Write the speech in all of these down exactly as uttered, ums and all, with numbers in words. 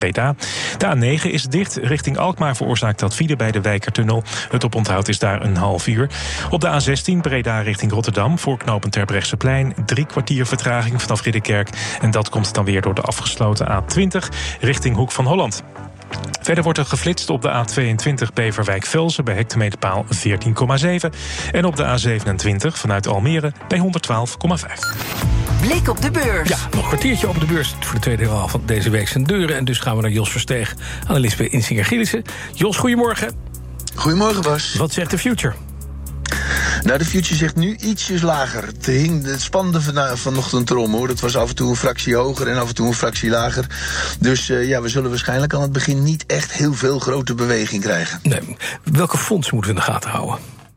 Breda. De A negen is dicht. Richting Alkmaar veroorzaakt dat file bij de Wijkertunnel. Het oponthoud is daar een half uur. Op de A zestien Breda richting Rotterdam. Voor knooppunt Terbrechtseplein. Drie kwartier vertraging vanaf Ridderkerk. En dat komt dan weer door de afgesloten A twintig richting Hoek van Holland. Verder wordt er geflitst op de A tweeëntwintig Beverwijk-Velzen bij hectometerpaal veertien komma zeven. En op de A zevenentwintig vanuit Almere bij honderdtwaalf komma vijf. Blik op de beurs. Ja, nog een kwartiertje op de beurs voor de tweede helft van deze week zijn deuren. En dus gaan we naar Jos Versteeg, analist bij Insinger-Gillissen. Jos, goedemorgen. Goedemorgen, Bas. Wat zegt de future? Nou, de future zegt nu ietsjes lager. Het hing het spande van, vanochtend erom, hoor. Het was af en toe een fractie hoger en af en toe een fractie lager. Dus uh, ja, we zullen waarschijnlijk aan het begin niet echt heel veel grote beweging krijgen. Nee. Welke fondsen moeten we in de gaten houden?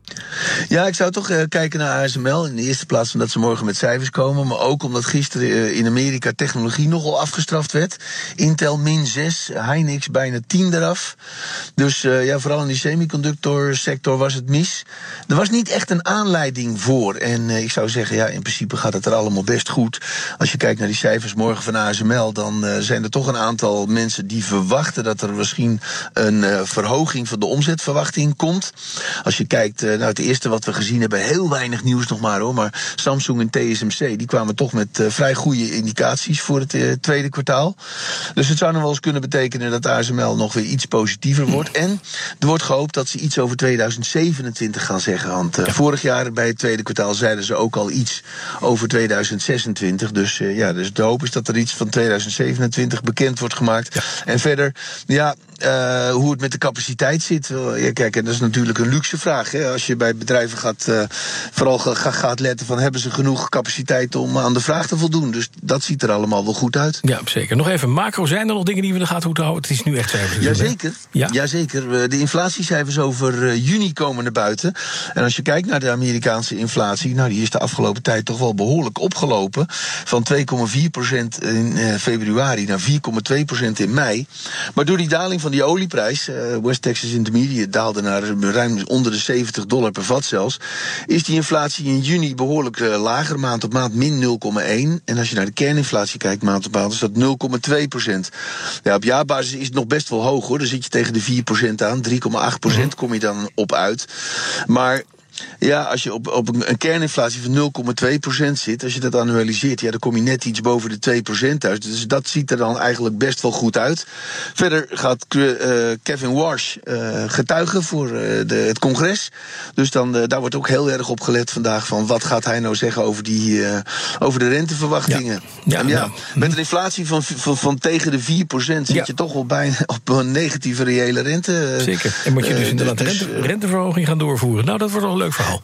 Ja, ik zou toch uh, kijken naar A S M L. In de eerste plaats omdat ze morgen met cijfers komen. Maar ook omdat gisteren uh, in Amerika technologie nogal afgestraft werd. Intel min zes, Hynix bijna tien eraf. Dus uh, ja, vooral in die semiconductorsector was het mis. Er was niet echt een aanleiding voor. En uh, ik zou zeggen, ja, in principe gaat het er allemaal best goed. Als je kijkt naar die cijfers morgen van A S M L... dan uh, zijn er toch een aantal mensen die verwachten dat er misschien een uh, verhoging van de omzetverwachting komt. Als je kijkt, uh, nou, het eerste wat we gezien hebben, heel weinig nieuws nog maar hoor, maar Samsung en T S M C, die kwamen toch met uh, vrij goede indicaties voor het uh, tweede kwartaal. Dus het zou nog wel eens kunnen betekenen dat A S M L nog weer iets positiever wordt. En er wordt gehoopt dat ze iets over tweeduizend zevenentwintig gaan zeggen. Want uh, ja. vorig jaar bij het tweede kwartaal zeiden ze ook al iets over tweeduizend zesentwintig. Dus uh, ja, dus de hoop is dat er iets van tweeduizend zevenentwintig bekend wordt gemaakt. Ja. En verder, ja, uh, hoe het met de capaciteit zit. Ja, kijk, en dat is natuurlijk een luxe vraag. Hè. Als je bij bedrijven gaat, uh, vooral ga, gaat letten van hebben ze genoeg capaciteit om aan de vraag te voldoen. Dus dat ziet er allemaal wel goed uit. Ja, zeker. Nog even macro, zijn er nog dingen die we in de gaten moeten houden? Het is nu echt cijfers. Jazeker. Ja? Jazeker. De inflatiecijfers over juni komen naar buiten. En als je kijkt naar de Amerikaanse inflatie, nou die is de afgelopen tijd toch wel behoorlijk opgelopen. Van twee komma vier procent in uh, februari naar vier komma twee procent in mei. Maar door die daling van die olieprijs, uh, West Texas Intermediate daalde naar ruim onder de zeventig dollar per vat zelfs, is die inflatie in juni behoorlijk uh, lager, maand op maand min nul komma één. En als je naar de kerninflatie kijkt, maand op maand, is dat nul komma twee procent. Ja, op jaarbasis is het nog best wel hoog hoor. Dan zit je tegen de vier procent aan, drie komma acht procent kom je dan op uit. Maar ja, als je op, op een kerninflatie van nul komma twee procent zit, als je dat annualiseert, ja, dan kom je net iets boven de twee procent uit. Dus dat ziet er dan eigenlijk best wel goed uit. Verder gaat uh, Kevin Warsh uh, getuigen voor uh, de, het congres. Dus dan, uh, daar wordt ook heel erg op gelet vandaag van wat gaat hij nou zeggen over, die, uh, over de renteverwachtingen. Ja. Ja, en ja, nou. Met een inflatie van, van, van tegen de vier procent zit ja. je toch wel bijna op een negatieve reële rente. Zeker. En moet je dus uh, inderdaad dus, rente, renteverhoging gaan doorvoeren. Nou, dat wordt wel een leuk verhaal.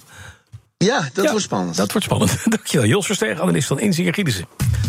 Ja, dat ja, wordt spannend. Dat wordt spannend. Dankjewel. Jos Versteeg, analist van Insinger-Gillissen.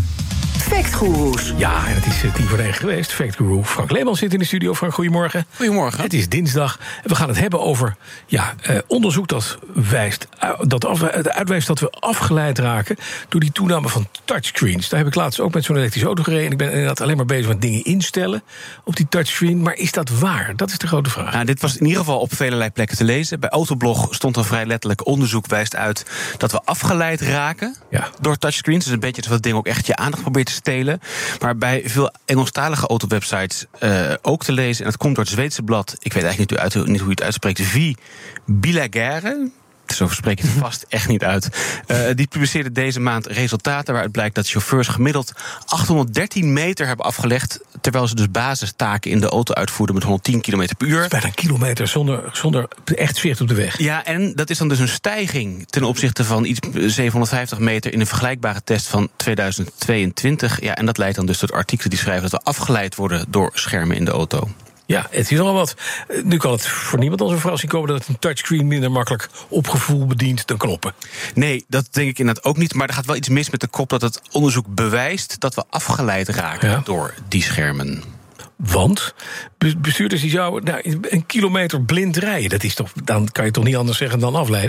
Factgoeroes. Ja, en het is tien voor negen geweest. Factguru Frank Leemans zit in de studio. Frank, goedemorgen. Goedemorgen. Het is dinsdag. En we gaan het hebben over ja, eh, onderzoek dat, wijst, dat af, uitwijst dat we afgeleid raken door die toename van touchscreens. Daar heb ik laatst ook met zo'n elektrische auto gereden. Ik ben inderdaad alleen maar bezig met dingen instellen op die touchscreen. Maar is dat waar? Dat is de grote vraag. Nou, dit was in ieder geval op velelei plekken te lezen. Bij Autoblog stond dan vrij letterlijk: onderzoek wijst uit dat we afgeleid raken ja. door touchscreens. Dus een beetje dat het ding ook echt je aandacht probeert te stelen. Maar bij veel Engelstalige autowebsites uh, ook te lezen. En dat komt door het Zweedse blad. Ik weet eigenlijk niet, uit, niet hoe je het uitspreekt. V. Bilaguerre. Zo spreek je het vast echt niet uit. Uh, die publiceerde deze maand resultaten waaruit blijkt dat chauffeurs gemiddeld achthonderddertien meter hebben afgelegd, terwijl ze dus basistaken in de auto uitvoerden met honderdtien kilometer per uur. Dat is bijna een kilometer zonder, zonder echt zicht op de weg. Ja, en dat is dan dus een stijging ten opzichte van iets zevenhonderdvijftig meter in een vergelijkbare test van tweeduizend tweeëntwintig. Ja, en dat leidt dan dus tot artikelen die schrijven dat we afgeleid worden door schermen in de auto. Ja, het is al wat. Nu kan het voor niemand als een verrassing komen dat een touchscreen minder makkelijk op gevoel bedient dan knoppen. Nee, dat denk ik inderdaad ook niet. Maar er gaat wel iets mis met de kop dat het onderzoek bewijst dat we afgeleid raken ja. door die schermen. Want bestuurders die zouden nou, een kilometer blind rijden. Dat is toch, dan kan je toch niet anders zeggen dan afleiding?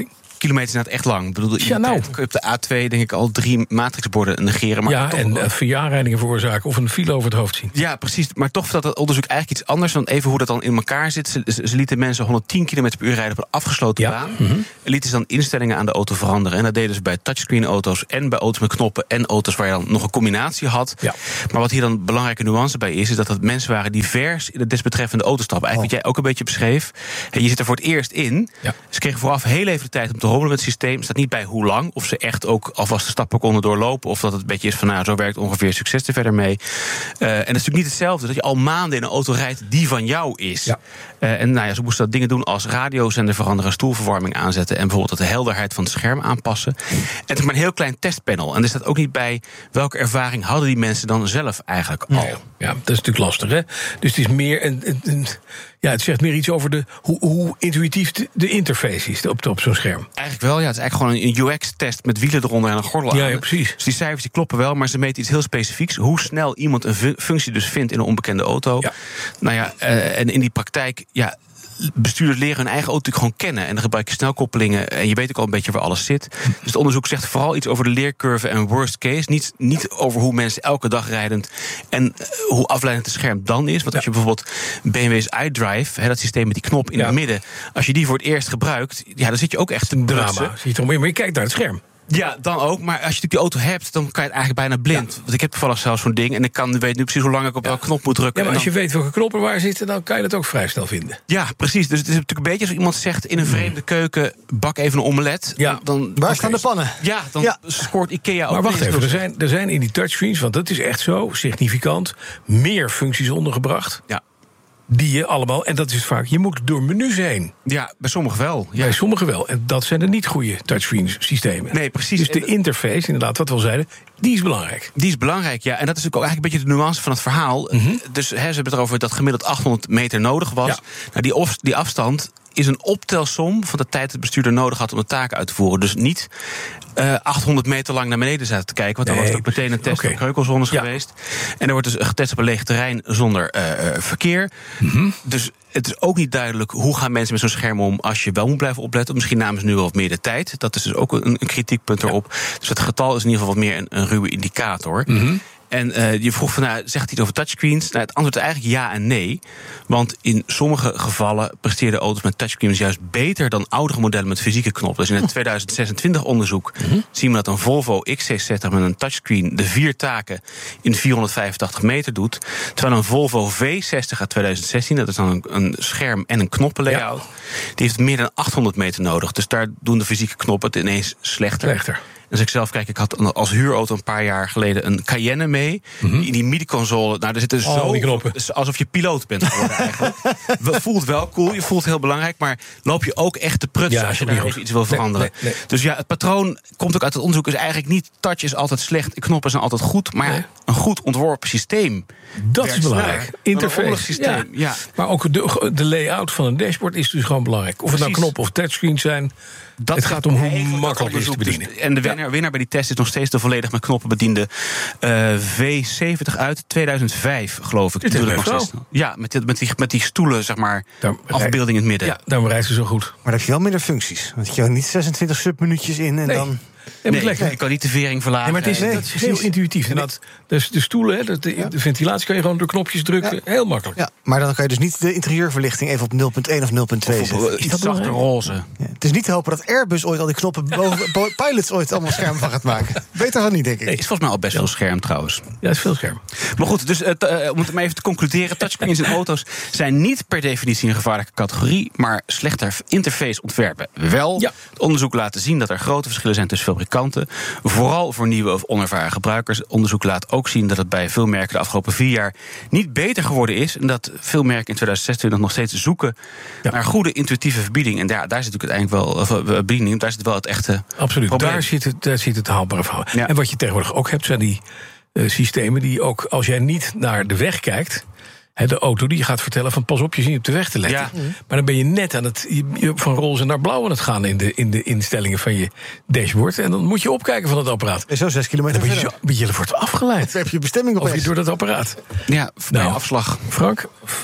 kilometer is inderdaad echt lang. Ik bedoel, ja, nou. Op de A twee denk ik al drie matrixborden negeren. Maar ja, toch, en uh, verjaarrijdingen veroorzaken of een file over het hoofd zien. Ja, precies. Maar toch dat het onderzoek eigenlijk iets anders. Want even hoe dat dan in elkaar zit. Ze, ze lieten mensen honderdtien kilometer per uur rijden op een afgesloten ja. baan. Mm-hmm. En lieten ze dan instellingen aan de auto veranderen. En dat deden ze bij touchscreen auto's en bij auto's met knoppen en auto's waar je dan nog een combinatie had. Ja. Maar wat hier dan een belangrijke nuance bij is, is dat het mensen waren die vers in de desbetreffende auto stappen. Eigenlijk oh. wat jij ook een beetje beschreef. Je zit er voor het eerst in. Ja. Ze kregen vooraf heel even de tijd om te hobbelen met het systeem. Er staat niet bij hoe lang, of ze echt ook alvast de stappen konden doorlopen, of dat het een beetje is van, nou, zo werkt ongeveer, succes er verder mee. Uh, en dat is natuurlijk niet hetzelfde dat je al maanden in een auto rijdt die van jou is. Ja. Uh, en nou ja, ze moesten dat dingen doen als radiozender veranderen, stoelverwarming aanzetten en bijvoorbeeld de helderheid van het scherm aanpassen. En het is maar een heel klein testpanel. En er staat ook niet bij welke ervaring hadden die mensen dan zelf eigenlijk al. Ja, ja, dat is natuurlijk lastig, hè? Dus het is meer een, een, een ja, het zegt meer iets over de, hoe, hoe intuïtief de, de interface is op, op zo'n scherm. Eigenlijk wel, ja. Het is eigenlijk gewoon een U X-test met wielen eronder en een gordel aan. Ja, ja, precies. Dus die cijfers die kloppen wel, maar ze meten iets heel specifieks. Hoe snel iemand een functie dus vindt in een onbekende auto. Ja. Nou ja, uh, en in die praktijk, ja, bestuurders leren hun eigen auto natuurlijk gewoon kennen. En dan gebruik je snelkoppelingen en je weet ook al een beetje waar alles zit. Dus het onderzoek zegt vooral iets over de leercurve en worst case. Niet, niet over hoe mensen elke dag rijdend en uh, hoe afleidend het scherm dan is. Want ja. als je bijvoorbeeld B M W's iDrive, hè, dat systeem met die knop in ja. het midden, als je die voor het eerst gebruikt, ja, dan zit je ook echt te drama. Zie je toch meer, maar je kijkt naar het scherm. Ja, dan ook. Maar als je natuurlijk die auto hebt, dan kan je het eigenlijk bijna blind. Ja. Want ik heb toevallig zelfs zo'n ding en ik kan weet nu precies hoe lang ik op ja. welke knop moet drukken. Ja, maar als dan... je weet welke knoppen waar zitten, dan kan je dat ook vrij snel vinden. Ja, precies. Dus het is natuurlijk een beetje als iemand zegt in een vreemde keuken, bak even een omelet. Ja. Dan, waar staan de pannen? Ja, dan ja. scoort IKEA ook. Maar wacht even, er zijn, er zijn in die touchscreens, want dat is echt zo significant, meer functies ondergebracht. Ja. Die je allemaal, en dat is vaak, je moet door menus heen. Ja, bij sommigen wel. Ja. Bij sommigen wel. En dat zijn er niet goede touchscreen systemen. Nee, precies. Dus de interface, inderdaad, wat we al zeiden, die is belangrijk. Die is belangrijk, ja. En dat is ook eigenlijk een beetje de nuance van het verhaal. Mm-hmm. Dus hè, ze hebben het erover dat gemiddeld achthonderd meter nodig was. Ja. Nou, die, of, die afstand is een optelsom van de tijd dat de bestuurder nodig had om de taken uit te voeren. Dus niet uh, achthonderd meter lang naar beneden zaten te kijken. Want dan nee, was het ook meteen een test okay. op kreukelzones ja. geweest. En er wordt dus getest op een leeg terrein zonder uh, verkeer. Mm-hmm. Dus het is ook niet duidelijk hoe gaan mensen met zo'n scherm om als je wel moet blijven opletten. Misschien namen ze nu wel wat meer de tijd. Dat is dus ook een, een kritiekpunt erop. Ja. Dus het getal is in ieder geval wat meer een, een ruwe indicator. Mm-hmm. En uh, je vroeg van, nou, zegt hij iets over touchscreens? Nou, het antwoord is eigenlijk ja en nee. Want in sommige gevallen presteerden auto's met touchscreens juist beter dan oudere modellen met fysieke knoppen. Dus in het tweeduizend zesentwintig onderzoek mm-hmm. zien we dat een Volvo X C zestig met een touchscreen de vier taken in vierhonderdvijfentachtig meter doet. Terwijl een Volvo V zestig uit tweeduizend zestien, dat is dan een, een scherm en een knoppenlayout, ja. die heeft meer dan achthonderd meter nodig. Dus daar doen de fysieke knoppen het ineens slechter. Slechter. Dus ik zelf, kijk, ik had als huurauto een paar jaar geleden een Cayenne mee. Mm-hmm. In die MIDI-console, nou, er zitten oh, zo die knoppen. Alsof je piloot bent geworden eigenlijk. Het voelt wel cool, je voelt heel belangrijk, maar loop je ook echt te prutsen ja, als je daar even iets wil veranderen. Nee, nee, nee. Dus ja, het patroon komt ook uit het onderzoek, is eigenlijk niet touch is altijd slecht, knoppen zijn altijd goed, maar nee. een goed ontworpen systeem. Dat is belangrijk. Interface. Systeem. Ja. Ja. Maar ook de, de layout van een dashboard is dus gewoon belangrijk. Of Precies. het nou knoppen of touchscreens zijn. Dat het gaat om hoe makkelijk het is te bedienen. Dus, en de winnaar, ja. winnaar bij die test is nog steeds de volledig met knoppen bediende uh, V zeventig uit tweeduizend vijf, geloof ik. Dit is nog steeds. Ja, met die, met, die, met die stoelen, zeg maar, daar, afbeelding in het midden. Ja, daarom rijdt ze zo goed. Maar dan heb je wel minder functies. Want je hebt niet zesentwintig submenuutjes in en nee. dan... Nee, nee, nee, ik kan niet de vering verlagen. Nee, maar het is, nee, dat is heel intuïtief. En dat, dus de stoelen, de, de, de ventilatie kan je gewoon door knopjes drukken. Ja. Heel makkelijk. Ja, maar dan kan je dus niet de interieurverlichting even op nul punt één of nul punt twee zetten. Iets zachter roze. Ja, het is niet te hopen dat Airbus ooit al die knoppen boven pilots ooit allemaal scherm van gaat maken. Beter dan niet, denk ik. Nee, is volgens mij al best ja. veel scherm trouwens. Ja, is veel scherm. Maar goed, dus uh, uh, om het maar even te concluderen. Touchscreens in auto's zijn niet per definitie een gevaarlijke categorie, maar slechter interfaceontwerpen wel. Ja. Het onderzoek laat zien dat er grote verschillen zijn tussen fabrikanten. Vooral voor nieuwe of onervaren gebruikers. Onderzoek laat ook zien dat het bij veel merken de afgelopen vier jaar niet beter geworden is. En dat veel merken in tweeduizend zesentwintig nog steeds zoeken ja. naar goede intuïtieve verbinding. En daar, daar zit natuurlijk uiteindelijk wel, of, bediening, daar zit wel het echte Absoluut, probleem. daar zit het, daar zit het haalbare verhaal. Ja. En wat je tegenwoordig ook hebt, zijn die uh, systemen die ook, als jij niet naar de weg kijkt, He, de auto die gaat vertellen van pas op, je ziet op de weg te letten. Ja. Maar dan ben je net aan het je, van roze naar blauw aan het gaan in de, in de instellingen van je dashboard. En dan moet je opkijken van het apparaat. En zo zes kilometer dan ben je, verder. Zo, je wordt afgeleid. Dan heb je bestemming op. Of je door dat apparaat. Ja, nou, afslag. Frank,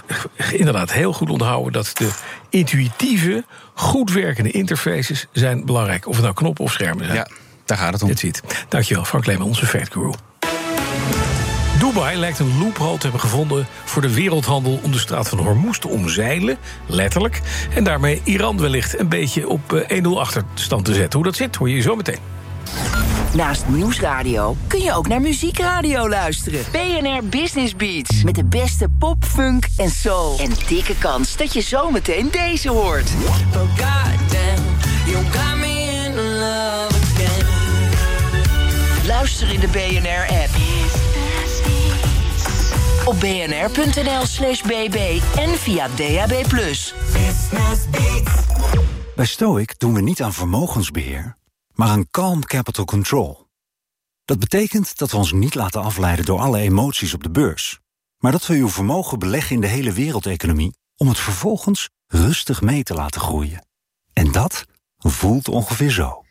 inderdaad heel goed onthouden dat de intuïtieve, goed werkende interfaces zijn belangrijk. Of het nou knoppen of schermen zijn. Ja, daar gaat het om. Dit ziet. Dankjewel, Frank Leeman, onze Fact Guru. Dubai lijkt een loophole te hebben gevonden voor de wereldhandel om de straat van Hormuz te omzeilen, letterlijk. En daarmee Iran wellicht een beetje op één nul achterstand te zetten. Hoe dat zit, hoor je zo meteen. Naast Nieuwsradio kun je ook naar Muziekradio luisteren. B N R Business Beats. Met de beste pop, funk en soul. En dikke kans dat je zometeen deze hoort. Oh goddamn, you got me in love again. Luister in de B N R-app. Op bnr.nl slash bb en via D A B plus. Bij Stoic doen we niet aan vermogensbeheer, maar aan calm capital control. Dat betekent dat we ons niet laten afleiden door alle emoties op de beurs, maar dat we uw vermogen beleggen in de hele wereldeconomie om het vervolgens rustig mee te laten groeien. En dat voelt ongeveer zo.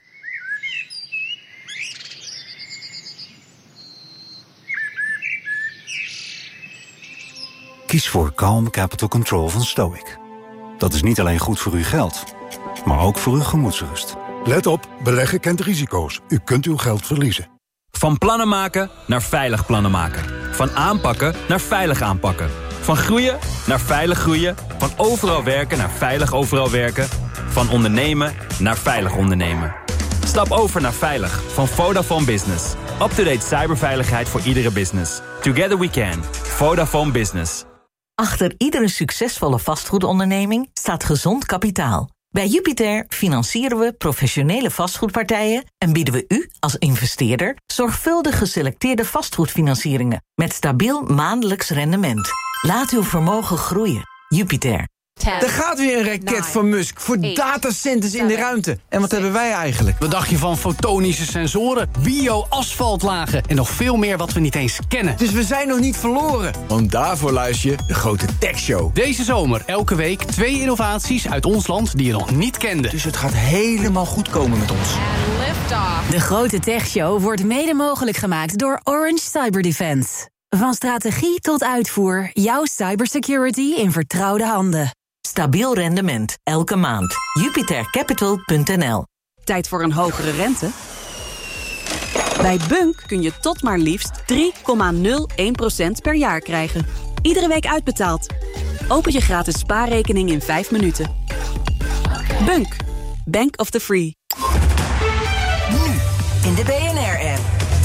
Kies voor Calm Capital Control van Stoic. Dat is niet alleen goed voor uw geld, maar ook voor uw gemoedsrust. Let op, beleggen kent risico's. U kunt uw geld verliezen. Van plannen maken naar veilig plannen maken. Van aanpakken naar veilig aanpakken. Van groeien naar veilig groeien. Van overal werken naar veilig overal werken. Van ondernemen naar veilig ondernemen. Stap over naar veilig van Vodafone Business. Up-to-date cyberveiligheid voor iedere business. Together we can. Vodafone Business. Achter iedere succesvolle vastgoedonderneming staat gezond kapitaal. Bij Jupiter financieren we professionele vastgoedpartijen en bieden we u als investeerder zorgvuldig geselecteerde vastgoedfinancieringen met stabiel maandelijks rendement. Laat uw vermogen groeien. Jupiter. Er gaat weer een raket van Musk voor datacenters in de ruimte. En wat hebben wij eigenlijk? Wat dacht je van fotonische sensoren, bio-asfaltlagen en nog veel meer wat we niet eens kennen? Dus we zijn nog niet verloren. Want daarvoor luister je de grote techshow. Deze zomer elke week twee innovaties uit ons land die je nog niet kende. Dus het gaat helemaal goed komen met ons. De grote techshow wordt mede mogelijk gemaakt door Orange Cyber Defense. Van strategie tot uitvoer, jouw cybersecurity in vertrouwde handen. Stabiel rendement, elke maand. Jupiter Capital punt n l. Tijd voor een hogere rente? Bij Bunk kun je tot maar liefst drie komma nul één procent per jaar krijgen. Iedere week uitbetaald. Open je gratis spaarrekening in vijf minuten. Bunk. Bank of the Free. Nu in de B N R-app.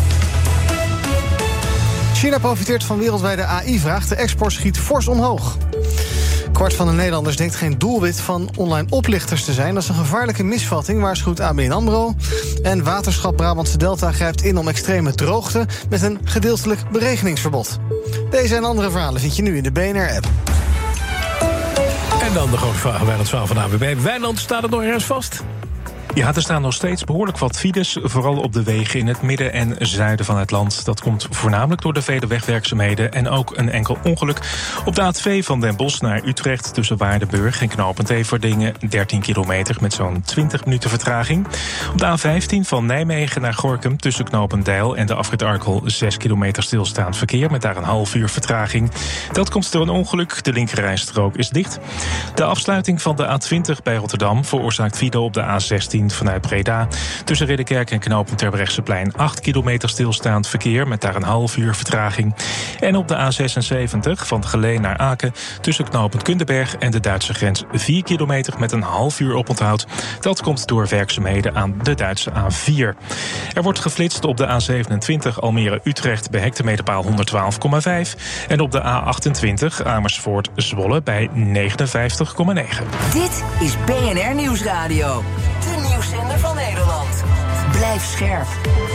China profiteert van wereldwijde A I-vraag. De export schiet fors omhoog. Kwart van de Nederlanders denkt geen doelwit van online oplichters te zijn. Dat is een gevaarlijke misvatting, waarschuwt A B N AMRO. En Waterschap Brabantse Delta grijpt in om extreme droogte met een gedeeltelijk beregeningsverbod. Deze en andere verhalen vind je nu in de B N R-app. En dan de grote vraag, Wijnand Zwaal van A W B. Wijnand, staat het nog ergens vast? Ja, er staan nog steeds behoorlijk wat files, vooral op de wegen in het midden en zuiden van het land. Dat komt voornamelijk door de vele wegwerkzaamheden en ook een enkel ongeluk. Op de A twee van Den Bosch naar Utrecht tussen Waardenburg en knooppunt Everdingen dertien kilometer met zo'n twintig minuten vertraging. Op de A vijftien van Nijmegen naar Gorinchem tussen knooppunt Deil en de afrit Arkel zes kilometer stilstaand verkeer met daar een half uur vertraging. Dat komt door een ongeluk, de linkerrijstrook is dicht. De afsluiting van de A twintig bij Rotterdam veroorzaakt file op de A zestien vanuit Breda. Tussen Ridderkerk en knooppunt Terbrechtseplein acht kilometer stilstaand verkeer met daar een half uur vertraging. En op de A zesenzeventig van Geleen naar Aken tussen knooppunt Kunderberg en de Duitse grens vier kilometer met een half uur oponthoud. Dat komt door werkzaamheden aan de Duitse A vier. Er wordt geflitst op de A zevenentwintig Almere-Utrecht bij hectometerpaal honderdtwaalf komma vijf en op de A achtentwintig Amersfoort-Zwolle bij negenenvijftig komma negen. Dit is B N R Nieuwsradio. De nieuwszender van Nederland. Blijf scherp.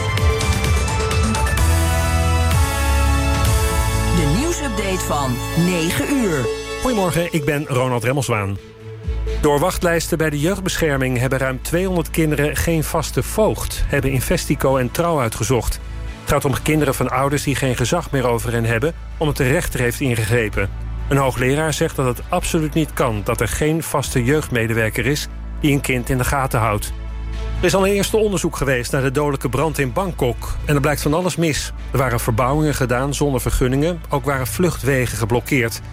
De nieuwsupdate van negen uur. Goedemorgen, ik ben Ronald Remmelswaan. Door wachtlijsten bij de jeugdbescherming hebben ruim tweehonderd kinderen geen vaste voogd, hebben Investico en Trouw uitgezocht. Het gaat om kinderen van ouders die geen gezag meer over hen hebben, omdat de rechter heeft ingegrepen. Een hoogleraar zegt dat het absoluut niet kan dat er geen vaste jeugdmedewerker is die een kind in de gaten houdt. Er is al een eerste onderzoek geweest naar de dodelijke brand in Bangkok. En er blijkt van alles mis. Er waren verbouwingen gedaan zonder vergunningen. Ook waren vluchtwegen geblokkeerd.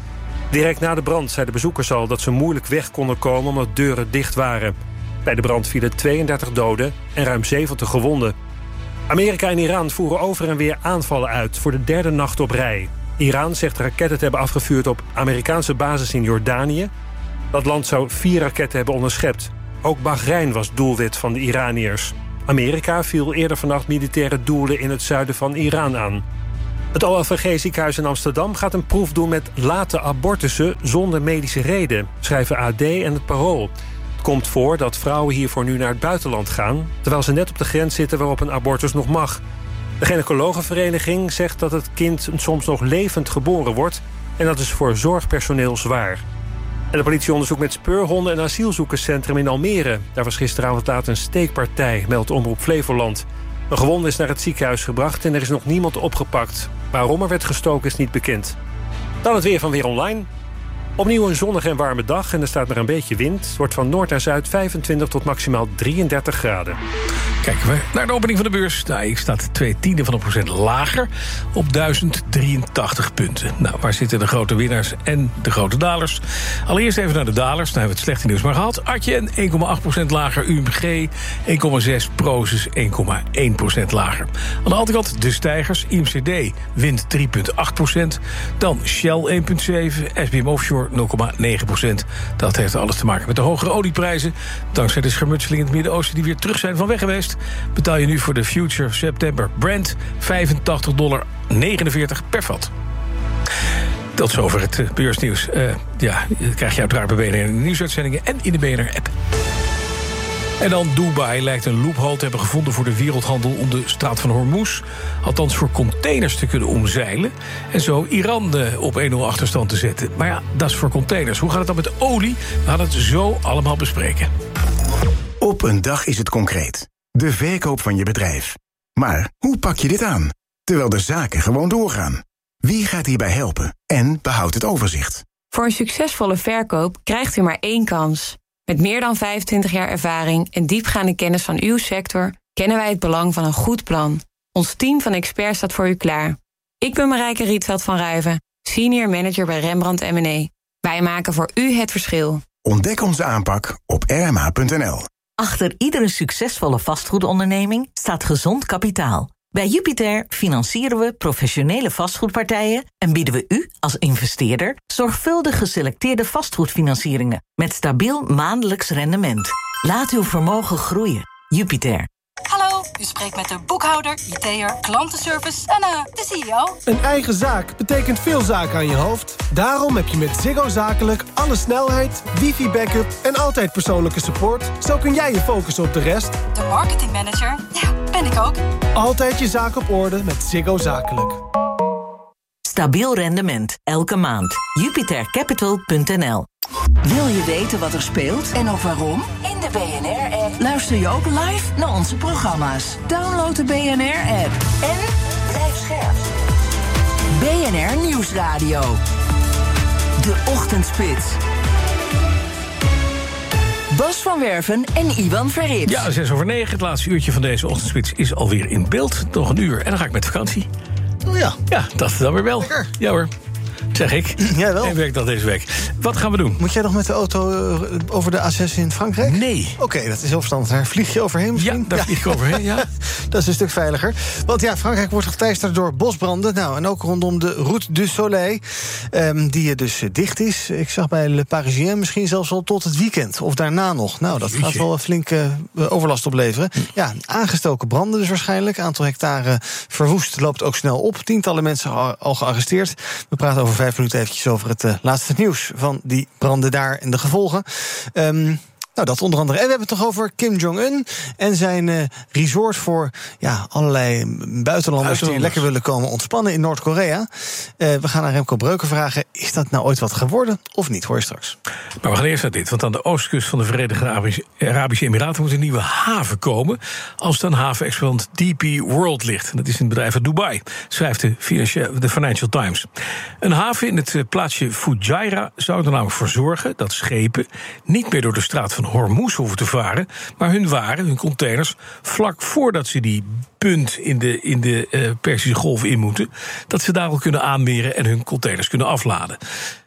Direct na de brand zeiden bezoekers al dat ze moeilijk weg konden komen omdat deuren dicht waren. Bij de brand vielen tweeëndertig doden en ruim zeventig gewonden. Amerika en Iran voeren over en weer aanvallen uit voor de derde nacht op rij. Iran zegt raketten te hebben afgevuurd op Amerikaanse basis in Jordanië. Dat land zou vier raketten hebben onderschept. Ook Bahrein was doelwit van de Iraniërs. Amerika viel eerder vannacht militaire doelen in het zuiden van Iran aan. Het O L V G-ziekenhuis in Amsterdam gaat een proef doen met late abortussen zonder medische reden, schrijven A D en het Parool. Het komt voor dat vrouwen hiervoor nu naar het buitenland gaan, terwijl ze net op de grens zitten waarop een abortus nog mag. De gynaecologenvereniging zegt dat het kind soms nog levend geboren wordt en dat is voor zorgpersoneel zwaar. En de politie onderzoekt met speurhonden een asielzoekerscentrum in Almere. Daar was gisteravond laat een steekpartij, meldt Omroep Flevoland. Een gewonde is naar het ziekenhuis gebracht en er is nog niemand opgepakt. Waarom er werd gestoken is niet bekend. Dan het weer van Weer Online. Opnieuw een zonnige en warme dag en er staat maar een beetje wind. Het wordt van noord naar zuid vijfentwintig tot maximaal drieëndertig graden. Kijken we naar de opening van de beurs. De A X staat twee tiende van een procent lager op duizend drieëntachtig punten. Nou, waar zitten de grote winnaars en de grote dalers? Allereerst even naar de dalers. Dan hebben we het slechte nieuws maar gehad. Adyen één komma acht procent lager. U M G één komma zes. Prosus één komma één procent lager. Aan de andere kant de stijgers. I M C D wint drie komma acht procent. Dan Shell één komma zeven. S B M Offshore nul komma negen procent. Dat heeft alles te maken met de hogere olieprijzen. Dankzij de schermutseling in het Midden-Oosten die weer terug zijn van weg geweest, betaal je nu voor de Future September Brent vijfentachtig dollar negenenveertig per vat. Tot zover het uh, beursnieuws. Uh, ja, dat krijg je uiteraard bij B N R in de nieuwsuitzendingen en in de B N R-app. En dan Dubai lijkt een loophole te hebben gevonden voor de wereldhandel om de straat van Hormuz, althans voor containers te kunnen omzeilen en zo Iran op één nul achterstand te zetten. Maar ja, dat is voor containers. Hoe gaat het dan met olie? We gaan het zo allemaal bespreken. Op een dag is het concreet. De verkoop van je bedrijf. Maar hoe pak je dit aan? Terwijl de zaken gewoon doorgaan. Wie gaat hierbij helpen en behoudt het overzicht? Voor een succesvolle verkoop krijgt u maar één kans. Met meer dan vijfentwintig jaar ervaring en diepgaande kennis van uw sector kennen wij het belang van een goed plan. Ons team van experts staat voor u klaar. Ik ben Marijke Rietveld van Ruiven, senior manager bij Rembrandt M en E. Wij maken voor u het verschil. Ontdek onze aanpak op r m h punt n l. Achter iedere succesvolle vastgoedonderneming staat gezond kapitaal. Bij Jupiter financieren we professionele vastgoedpartijen en bieden we u als investeerder zorgvuldig geselecteerde vastgoedfinancieringen met stabiel maandelijks rendement. Laat uw vermogen groeien. Jupiter. Hallo, u spreekt met de boekhouder, I T'er, klantenservice en uh, de C E O. Een eigen zaak betekent veel zaken aan je hoofd. Daarom heb je met Ziggo Zakelijk alle snelheid, wifi-backup en altijd persoonlijke support. Zo kun jij je focussen op de rest. De marketingmanager, ja, ben ik ook. Altijd je zaak op orde met Ziggo Zakelijk. Stabiel rendement, elke maand. Jupiter Capital punt n l. Wil je weten wat er speelt en ook waarom? In de B N R-app luister je ook live naar onze programma's. Download de B N R-app en blijf scherp. B N R Nieuwsradio. De Ochtendspits. Bas van Werven en Iwan Verrips. Ja, zes over negen. Het laatste uurtje van deze Ochtendspits is alweer in beeld. Nog een uur en dan ga ik met vakantie. Oh ja. Ja, dat dan weer wel. Lekker. Ja hoor. Zeg ik. Jij wel. Eén werkdag deze week. Wat gaan we doen? Moet jij nog met de auto uh, over de A zes in Frankrijk? Nee. Oké, okay, dat is heel verstandig. Daar vlieg je overheen misschien? Ja, daar ja. vlieg ik overheen, ja. Dat is een stuk veiliger. Want ja, Frankrijk wordt geteisterd door bosbranden. Nou, en ook rondom de Route du Soleil. Um, die dus uh, dicht is. Ik zag bij Le Parisien misschien zelfs al tot het weekend. Of daarna nog. Nou, dat gaat wel flink uh, overlast opleveren. Ja, aangestoken branden dus waarschijnlijk. Aantal hectare verwoest loopt ook snel op. Tientallen mensen al gearresteerd. We praten over vijf minuten eventjes over het uh, laatste nieuws van die branden daar en de gevolgen. Um, Nou, dat onder andere. En we hebben het toch over Kim Jong-un en zijn uh, resort voor ja, allerlei buitenlanders die lekker willen komen ontspannen in Noord-Korea. Uh, we gaan naar Remco Breuker vragen, is dat nou ooit wat geworden of niet? Hoor je straks. Maar we gaan eerst naar dit, want aan de oostkust van de Verenigde Arabische, Arabische Emiraten moet een nieuwe haven komen als dan havenexploitant D P World ligt. En dat is in het bedrijf uit Dubai, schrijft de Financial, de Financial Times. Een haven in het uh, plaatsje Fujairah zou er namelijk voor zorgen dat schepen niet meer door de straat van Hormuz hoeven te varen, maar hun waren, hun containers, vlak voordat ze die punt in de, in de uh, Perzische Golf in moeten, dat ze daar al kunnen aanmeren en hun containers kunnen afladen.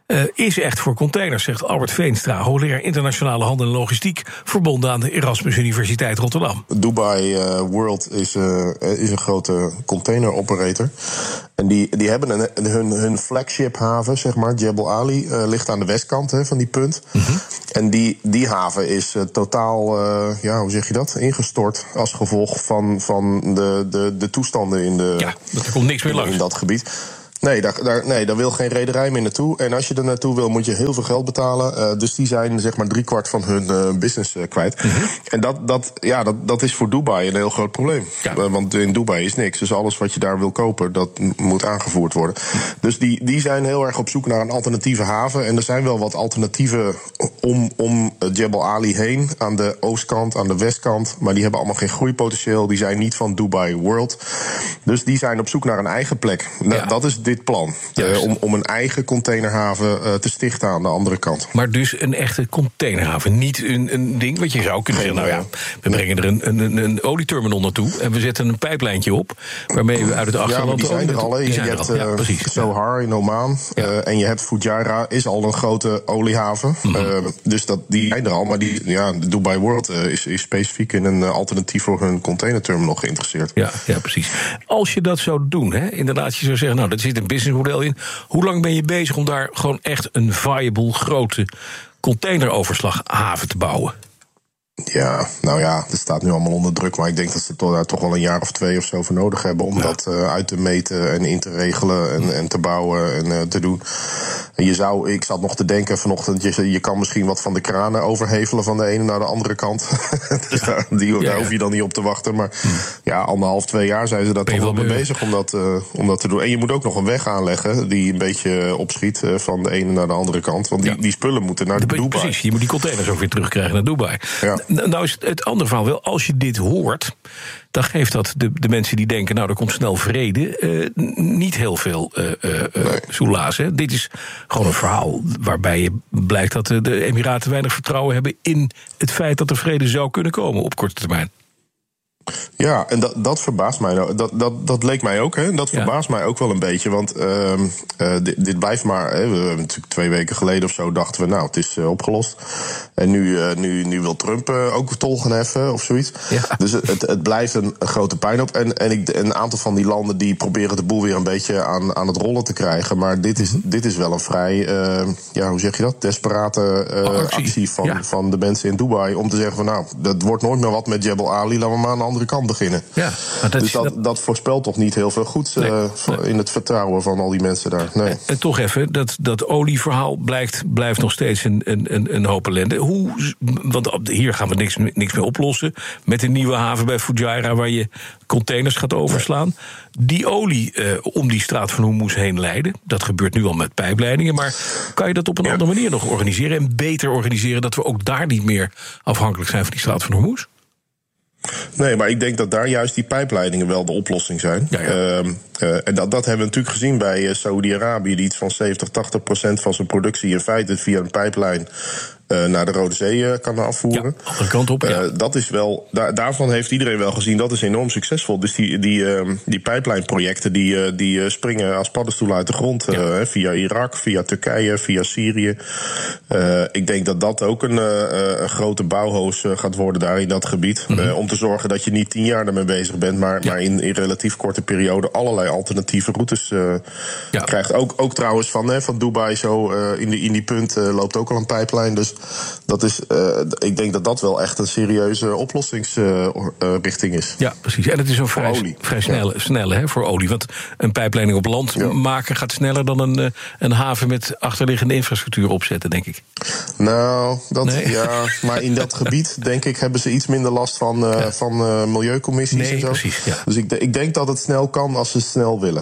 uh, is echt voor containers, zegt Albert Veenstra, hoogleraar internationale handel en logistiek, verbonden aan de Erasmus Universiteit Rotterdam. Dubai uh, World is, uh, is een grote container operator. En die, die hebben een, hun, hun flagship haven, zeg maar, Jebel Ali, uh, ligt aan de westkant hè, van die punt. Mm-hmm. En die, die haven is uh, totaal, uh, ja, hoe zeg je dat, ingestort als gevolg van, van de, de, de toestanden in, de, ja, er komt niks meer langs. in dat gebied. Nee daar, daar, nee, daar wil geen rederij meer naartoe. En als je er naartoe wil, moet je heel veel geld betalen. Uh, dus die zijn zeg maar driekwart van hun uh, business uh, kwijt. Mm-hmm. En dat, dat, ja, dat, dat is voor Dubai een heel groot probleem. Ja. Uh, want in Dubai is niks. Dus alles wat je daar wil kopen, dat m- moet aangevoerd worden. Mm-hmm. Dus die, die zijn heel erg op zoek naar een alternatieve haven. En er zijn wel wat alternatieven om, om Jebel Ali heen. Aan de oostkant, aan de westkant. Maar die hebben allemaal geen groeipotentieel. Die zijn niet van Dubai World. Dus die zijn op zoek naar een eigen plek. Ja. Dat is dit plan. Uh, om, om een eigen containerhaven uh, te stichten aan de andere kant. Maar dus een echte containerhaven. Niet een, een ding wat je zou kunnen zeggen, nou ja, we brengen er een, een, een olieterminal naartoe en we zetten een pijplijntje op waarmee we uit het achterland... Ja, maar die zijn er al. Je hebt uh, ja, Sohar in Oman ja. uh, en je hebt Fujairah, is al een grote oliehaven. Mm-hmm. Uh, dus dat, die zijn er al. Maar die, ja, de Dubai World uh, is, is specifiek in een uh, alternatief voor hun containerterminal geïnteresseerd. Ja, ja, precies. Als je dat zou doen, hè, inderdaad, je zou zeggen, nou, dat zit een businessmodel in. Hoe lang ben je bezig om daar gewoon echt een viable, grote containeroverslaghaven te bouwen? Ja, nou ja, dat staat nu allemaal onder druk. Maar ik denk dat ze daar toch wel een jaar of twee of zo voor nodig hebben om ja. dat uh, uit te meten en in te regelen en, en te bouwen en uh, te doen. En je zou, ik zat nog te denken vanochtend, je, je kan misschien wat van de kranen overhevelen van de ene naar de andere kant. dus ja. daar, die, ja, daar hoef je dan niet op te wachten. Maar hm. ja, anderhalf, twee jaar zijn ze daar toch wel mee bezig om dat, uh, om dat te doen. En je moet ook nog een weg aanleggen die een beetje opschiet uh, van de ene naar de andere kant. Want die, ja. die spullen moeten naar de Dubai. Precies, je moet die containers ook weer terugkrijgen naar Dubai. Ja. Nou is het andere verhaal wel, als je dit hoort, dan geeft dat de, de mensen die denken, nou, er komt snel vrede, uh, niet heel veel uh, uh, nee. soelazen. Dit is gewoon een verhaal waarbij je blijkt dat de, de Emiraten weinig vertrouwen hebben in het feit dat er vrede zou kunnen komen op korte termijn. Ja, en dat, dat verbaast mij. Dat, dat, dat leek mij ook, hè. Dat verbaast ja. mij ook wel een beetje. Want uh, uh, dit, dit blijft maar... Hè, we hebben natuurlijk twee weken geleden of zo dachten we, nou, het is uh, opgelost. En nu, uh, nu, nu wil Trump uh, ook tol gaan heffen of zoiets. Ja. Dus het, het blijft een, een grote puinhoop. En, en ik, een aantal van die landen die proberen de boel weer een beetje aan, aan het rollen te krijgen. Maar dit is, dit is wel een vrij, uh, ja, hoe zeg je dat? Desperate uh, oh, actie, actie van, ja. van de mensen in Dubai. Om te zeggen van, nou, dat wordt nooit meer wat met Jebel Ali. Laten we maar aan de andere kant beginnen. Ja, dat dus dat, dat, dat voorspelt toch niet heel veel goeds nee, uh, nee. in het vertrouwen van al die mensen daar. Nee. En toch even, dat, dat olieverhaal blijkt, blijft nog steeds een, een, een hoop ellende. Hoe, want hier gaan we niks, niks meer oplossen. Met een nieuwe haven bij Fujairah waar je containers gaat overslaan. Die olie uh, om die straat van Hormuz heen leiden. Dat gebeurt nu al met pijpleidingen. Maar kan je dat op een ja. andere manier nog organiseren? En beter organiseren dat we ook daar niet meer afhankelijk zijn van die straat van Hormuz? Nee, maar ik denk dat daar juist die pijpleidingen wel de oplossing zijn. Ja, ja. Uh, uh, en dat, dat hebben we natuurlijk gezien bij uh, Saoedi-Arabië, die iets van zeventig, tachtig procent van zijn productie in feite via een pijplijn Uh, naar de Rode Zee uh, kan afvoeren. Ja, andere kant op, ja. Uh, dat is wel, da- daarvan heeft iedereen wel gezien, dat is enorm succesvol. Dus die, die, uh, die pijplijnprojecten die, uh, die uh, springen als paddenstoelen uit de grond. Uh, ja. Via Irak, via Turkije, via Syrië. Uh, ik denk dat dat ook een, uh, een grote bouwhoos uh, gaat worden daar in dat gebied. Mm-hmm. Uh, om te zorgen dat je niet tien jaar ermee bezig bent, maar, ja. maar in, in relatief korte periode allerlei alternatieve routes uh, ja. krijgt. Ook, ook trouwens van, hè, van Dubai zo uh, in, die, in die punt uh, loopt ook al een pijplijn. Dus dat is, uh, ik denk dat dat wel echt een serieuze oplossingsrichting uh, is. Ja, precies. En het is ook vrij, vrij snel, ja. snel hè, voor olie. Want een pijpleiding op land ja. maken gaat sneller dan een, een haven met achterliggende infrastructuur opzetten, denk ik. Nou, dat, nee. ja, maar in dat gebied, denk ik, hebben ze iets minder last van, uh, ja. van uh, milieucommissies nee, en zo. Precies, ja. Dus ik, ik denk dat het snel kan als ze snel willen.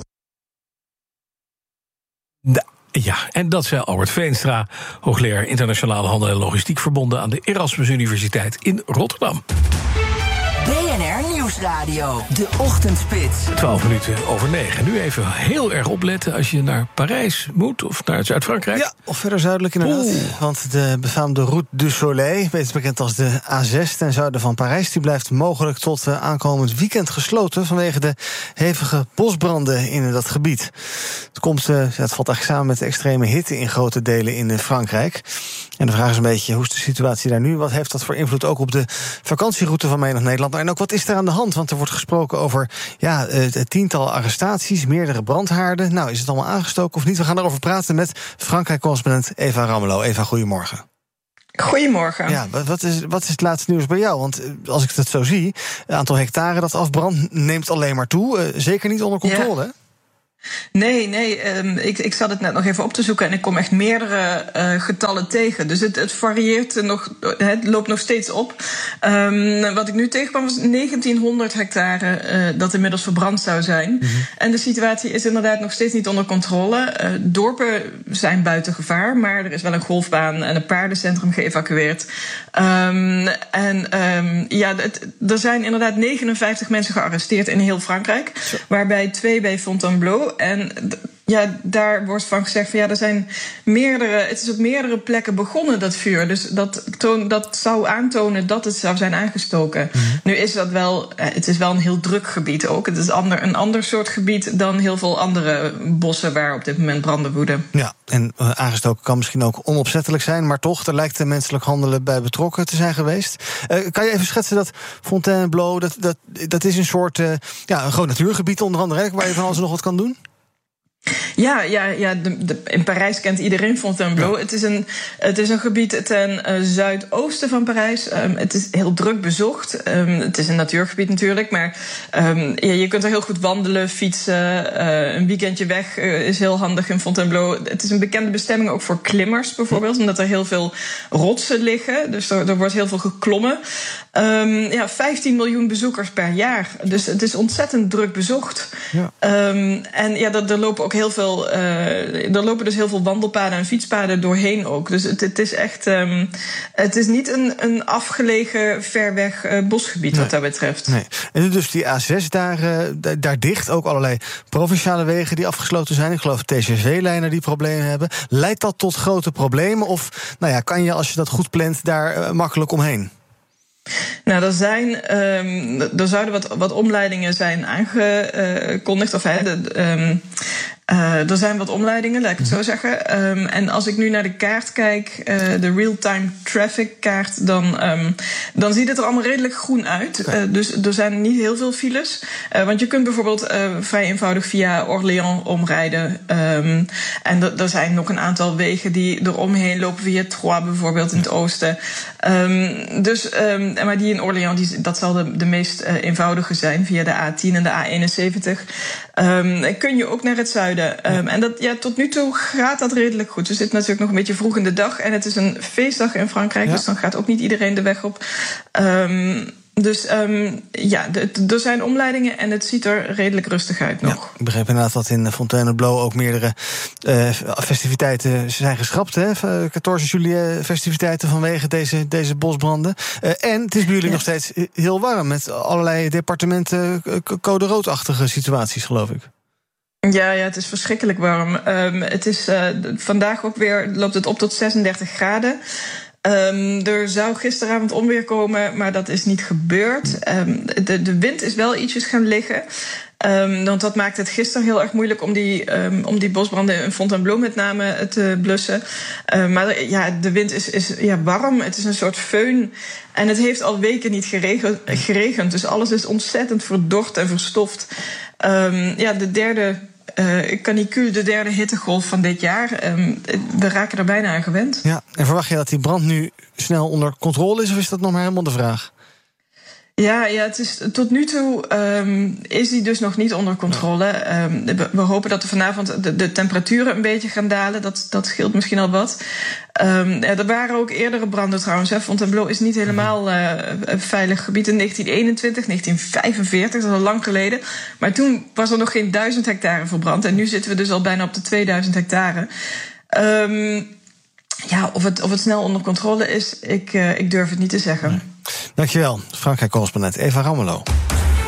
Da- Ja, en dat zei Albert Veenstra, hoogleraar internationale handel en logistiek verbonden aan de Erasmus Universiteit in Rotterdam. B N R Nieuws. Nieuwsradio, de ochtendspits. twaalf minuten over negen. Nu even heel erg opletten als je naar Parijs moet of naar Zuid-Frankrijk. Ja, of verder zuidelijk inderdaad. Oeh. Want de befaamde Route du Soleil, beter bekend als de A zes ten zuiden van Parijs, die blijft mogelijk tot uh, aankomend weekend gesloten vanwege de hevige bosbranden in dat gebied. Het, komt, uh, het valt eigenlijk samen met de extreme hitte in grote delen in uh, Frankrijk. En de vraag is een beetje, hoe is de situatie daar nu? Wat heeft dat voor invloed ook op de vakantieroute van menig Nederlander? En ook, wat is er aan de hand? Want er wordt gesproken over ja, het tiental arrestaties, meerdere brandhaarden. Nou, is het allemaal aangestoken of niet? We gaan erover praten met Frankrijk-correspondent Eva Ramelow. Eva, goedemorgen. Goedemorgen. Ja, wat is, wat is het laatste nieuws bij jou? Want als ik het zo zie, het aantal hectare dat afbrandt neemt alleen maar toe. Uh, zeker niet onder controle, ja. Nee, nee, um, ik, ik zat het net nog even op te zoeken en ik kom echt meerdere uh, getallen tegen. Dus het, het varieert nog, het loopt nog steeds op. Um, wat ik nu tegenkwam was negentienhonderd hectare uh, dat inmiddels verbrand zou zijn. Mm-hmm. En de situatie is inderdaad nog steeds niet onder controle. Uh, dorpen zijn buiten gevaar, maar er is wel een golfbaan en een paardencentrum geëvacueerd. Um, en um, ja, het, er zijn inderdaad negenenvijftig mensen gearresteerd in heel Frankrijk, Zo. waarbij twee bij Fontainebleau. En ja, daar wordt van gezegd van ja, er zijn meerdere, het is op meerdere plekken begonnen, dat vuur. Dus dat, toon, dat zou aantonen dat het zou zijn aangestoken. Mm-hmm. Nu is dat wel, het is wel een heel druk gebied ook. Het is ander, een ander soort gebied dan heel veel andere bossen waar op dit moment branden woeden. Ja, en uh, aangestoken kan misschien ook onopzettelijk zijn, maar toch, er lijkt er menselijk handelen bij betrokken te zijn geweest. Uh, kan je even schetsen dat Fontainebleau, dat, dat, dat is een soort, uh, ja, een groot natuurgebied onder andere, waar je van alles en nog wat kan doen? Ja, ja, ja de, de, in Parijs kent iedereen Fontainebleau. Ja. Het, is een, het is een gebied ten uh, zuidoosten van Parijs. Um, het is heel druk bezocht. Um, het is een natuurgebied natuurlijk, maar um, ja, je kunt er heel goed wandelen, fietsen. Uh, een weekendje weg uh, is heel handig in Fontainebleau. Het is een bekende bestemming ook voor klimmers bijvoorbeeld, omdat er heel veel rotsen liggen. Dus er, er wordt heel veel geklommen. Um, ja, vijftien miljoen bezoekers per jaar. Dus het is ontzettend druk bezocht. Ja. Um, en ja, er, er lopen ook heel veel, uh, er lopen dus heel veel wandelpaden en fietspaden doorheen ook. Dus het, het is echt, um, het is niet een, een afgelegen, ver weg uh, bosgebied nee. wat dat betreft. Nee. En nu dus die A zes daar, uh, daar dicht, ook allerlei provinciale wegen die afgesloten zijn. Ik geloof T G V-lijnen die problemen hebben. Leidt dat tot grote problemen? Of nou ja, kan je, als je dat goed plant, daar uh, makkelijk omheen? Nou, er zijn, um, er zouden wat, wat omleidingen zijn aangekondigd. Of hè, de, um, uh, er zijn wat omleidingen, laat ik het zo zeggen. Um, en als ik nu naar de kaart kijk, uh, de real-time traffic kaart, dan, um, dan ziet het er allemaal redelijk groen uit. Okay. Uh, dus er zijn niet heel veel files. Uh, want je kunt bijvoorbeeld uh, vrij eenvoudig via Orléans omrijden. Um, en d- er zijn nog een aantal wegen die eromheen lopen, via Troyes bijvoorbeeld in het oosten. Um, dus, um, maar die in Orléans, die, dat zal de, de meest uh, eenvoudige zijn, via de A tien en de A eenenzeventig. Um, kun je ook naar het zuiden. Um, en dat, ja, tot nu toe gaat dat redelijk goed. We zitten natuurlijk nog een beetje vroeg in de dag. En het is een feestdag in Frankrijk, ja. Dus dan gaat ook niet iedereen de weg op. Um, Dus um, ja, de, de, er zijn omleidingen en het ziet er redelijk rustig uit nog. Ja, ik begreep inderdaad dat in Fontainebleau ook meerdere uh, festiviteiten zijn geschrapt. Hè? veertien juli festiviteiten vanwege deze, deze bosbranden. Uh, en het is bij jullie ja. nog steeds heel warm met allerlei departementen code roodachtige situaties, geloof ik. Ja, ja, het is verschrikkelijk warm. Um, het is uh, vandaag ook weer, loopt het op tot zesendertig graden. Um, er zou gisteravond onweer komen, maar dat is niet gebeurd. Um, de, de wind is wel ietsjes gaan liggen. Um, want dat maakt het gisteren heel erg moeilijk om die, um, om die bosbranden in Fontainebleau met name te blussen. Um, maar ja, de wind is, is ja, warm, het is een soort föhn. En het heeft al weken niet geregend, geregend dus alles is ontzettend verdord en verstoft. Um, ja, de derde uh, canicule, de derde hittegolf van dit jaar. Um, we raken er bijna aan gewend. Ja, en verwacht je dat die brand nu snel onder controle is, of is dat nog maar helemaal de vraag? Ja, ja, het is, tot nu toe um, is die dus nog niet onder controle. Um, we, we hopen dat er vanavond de, de temperaturen een beetje gaan dalen. Dat, dat scheelt misschien al wat. Um, er waren ook eerdere branden trouwens. Hè. Fontainebleau is niet helemaal uh, een veilig gebied. In negentien eenentwintig, negentien vijfenveertig, dat is al lang geleden. Maar toen was er nog geen duizend hectare verbrand. En nu zitten we dus al bijna op de tweeduizend hectare. Um, ja, of het, of het snel onder controle is, ik, uh, ik durf het niet te zeggen. Nee. Dankjewel, Frankrijk-correspondent Eva Ramelow.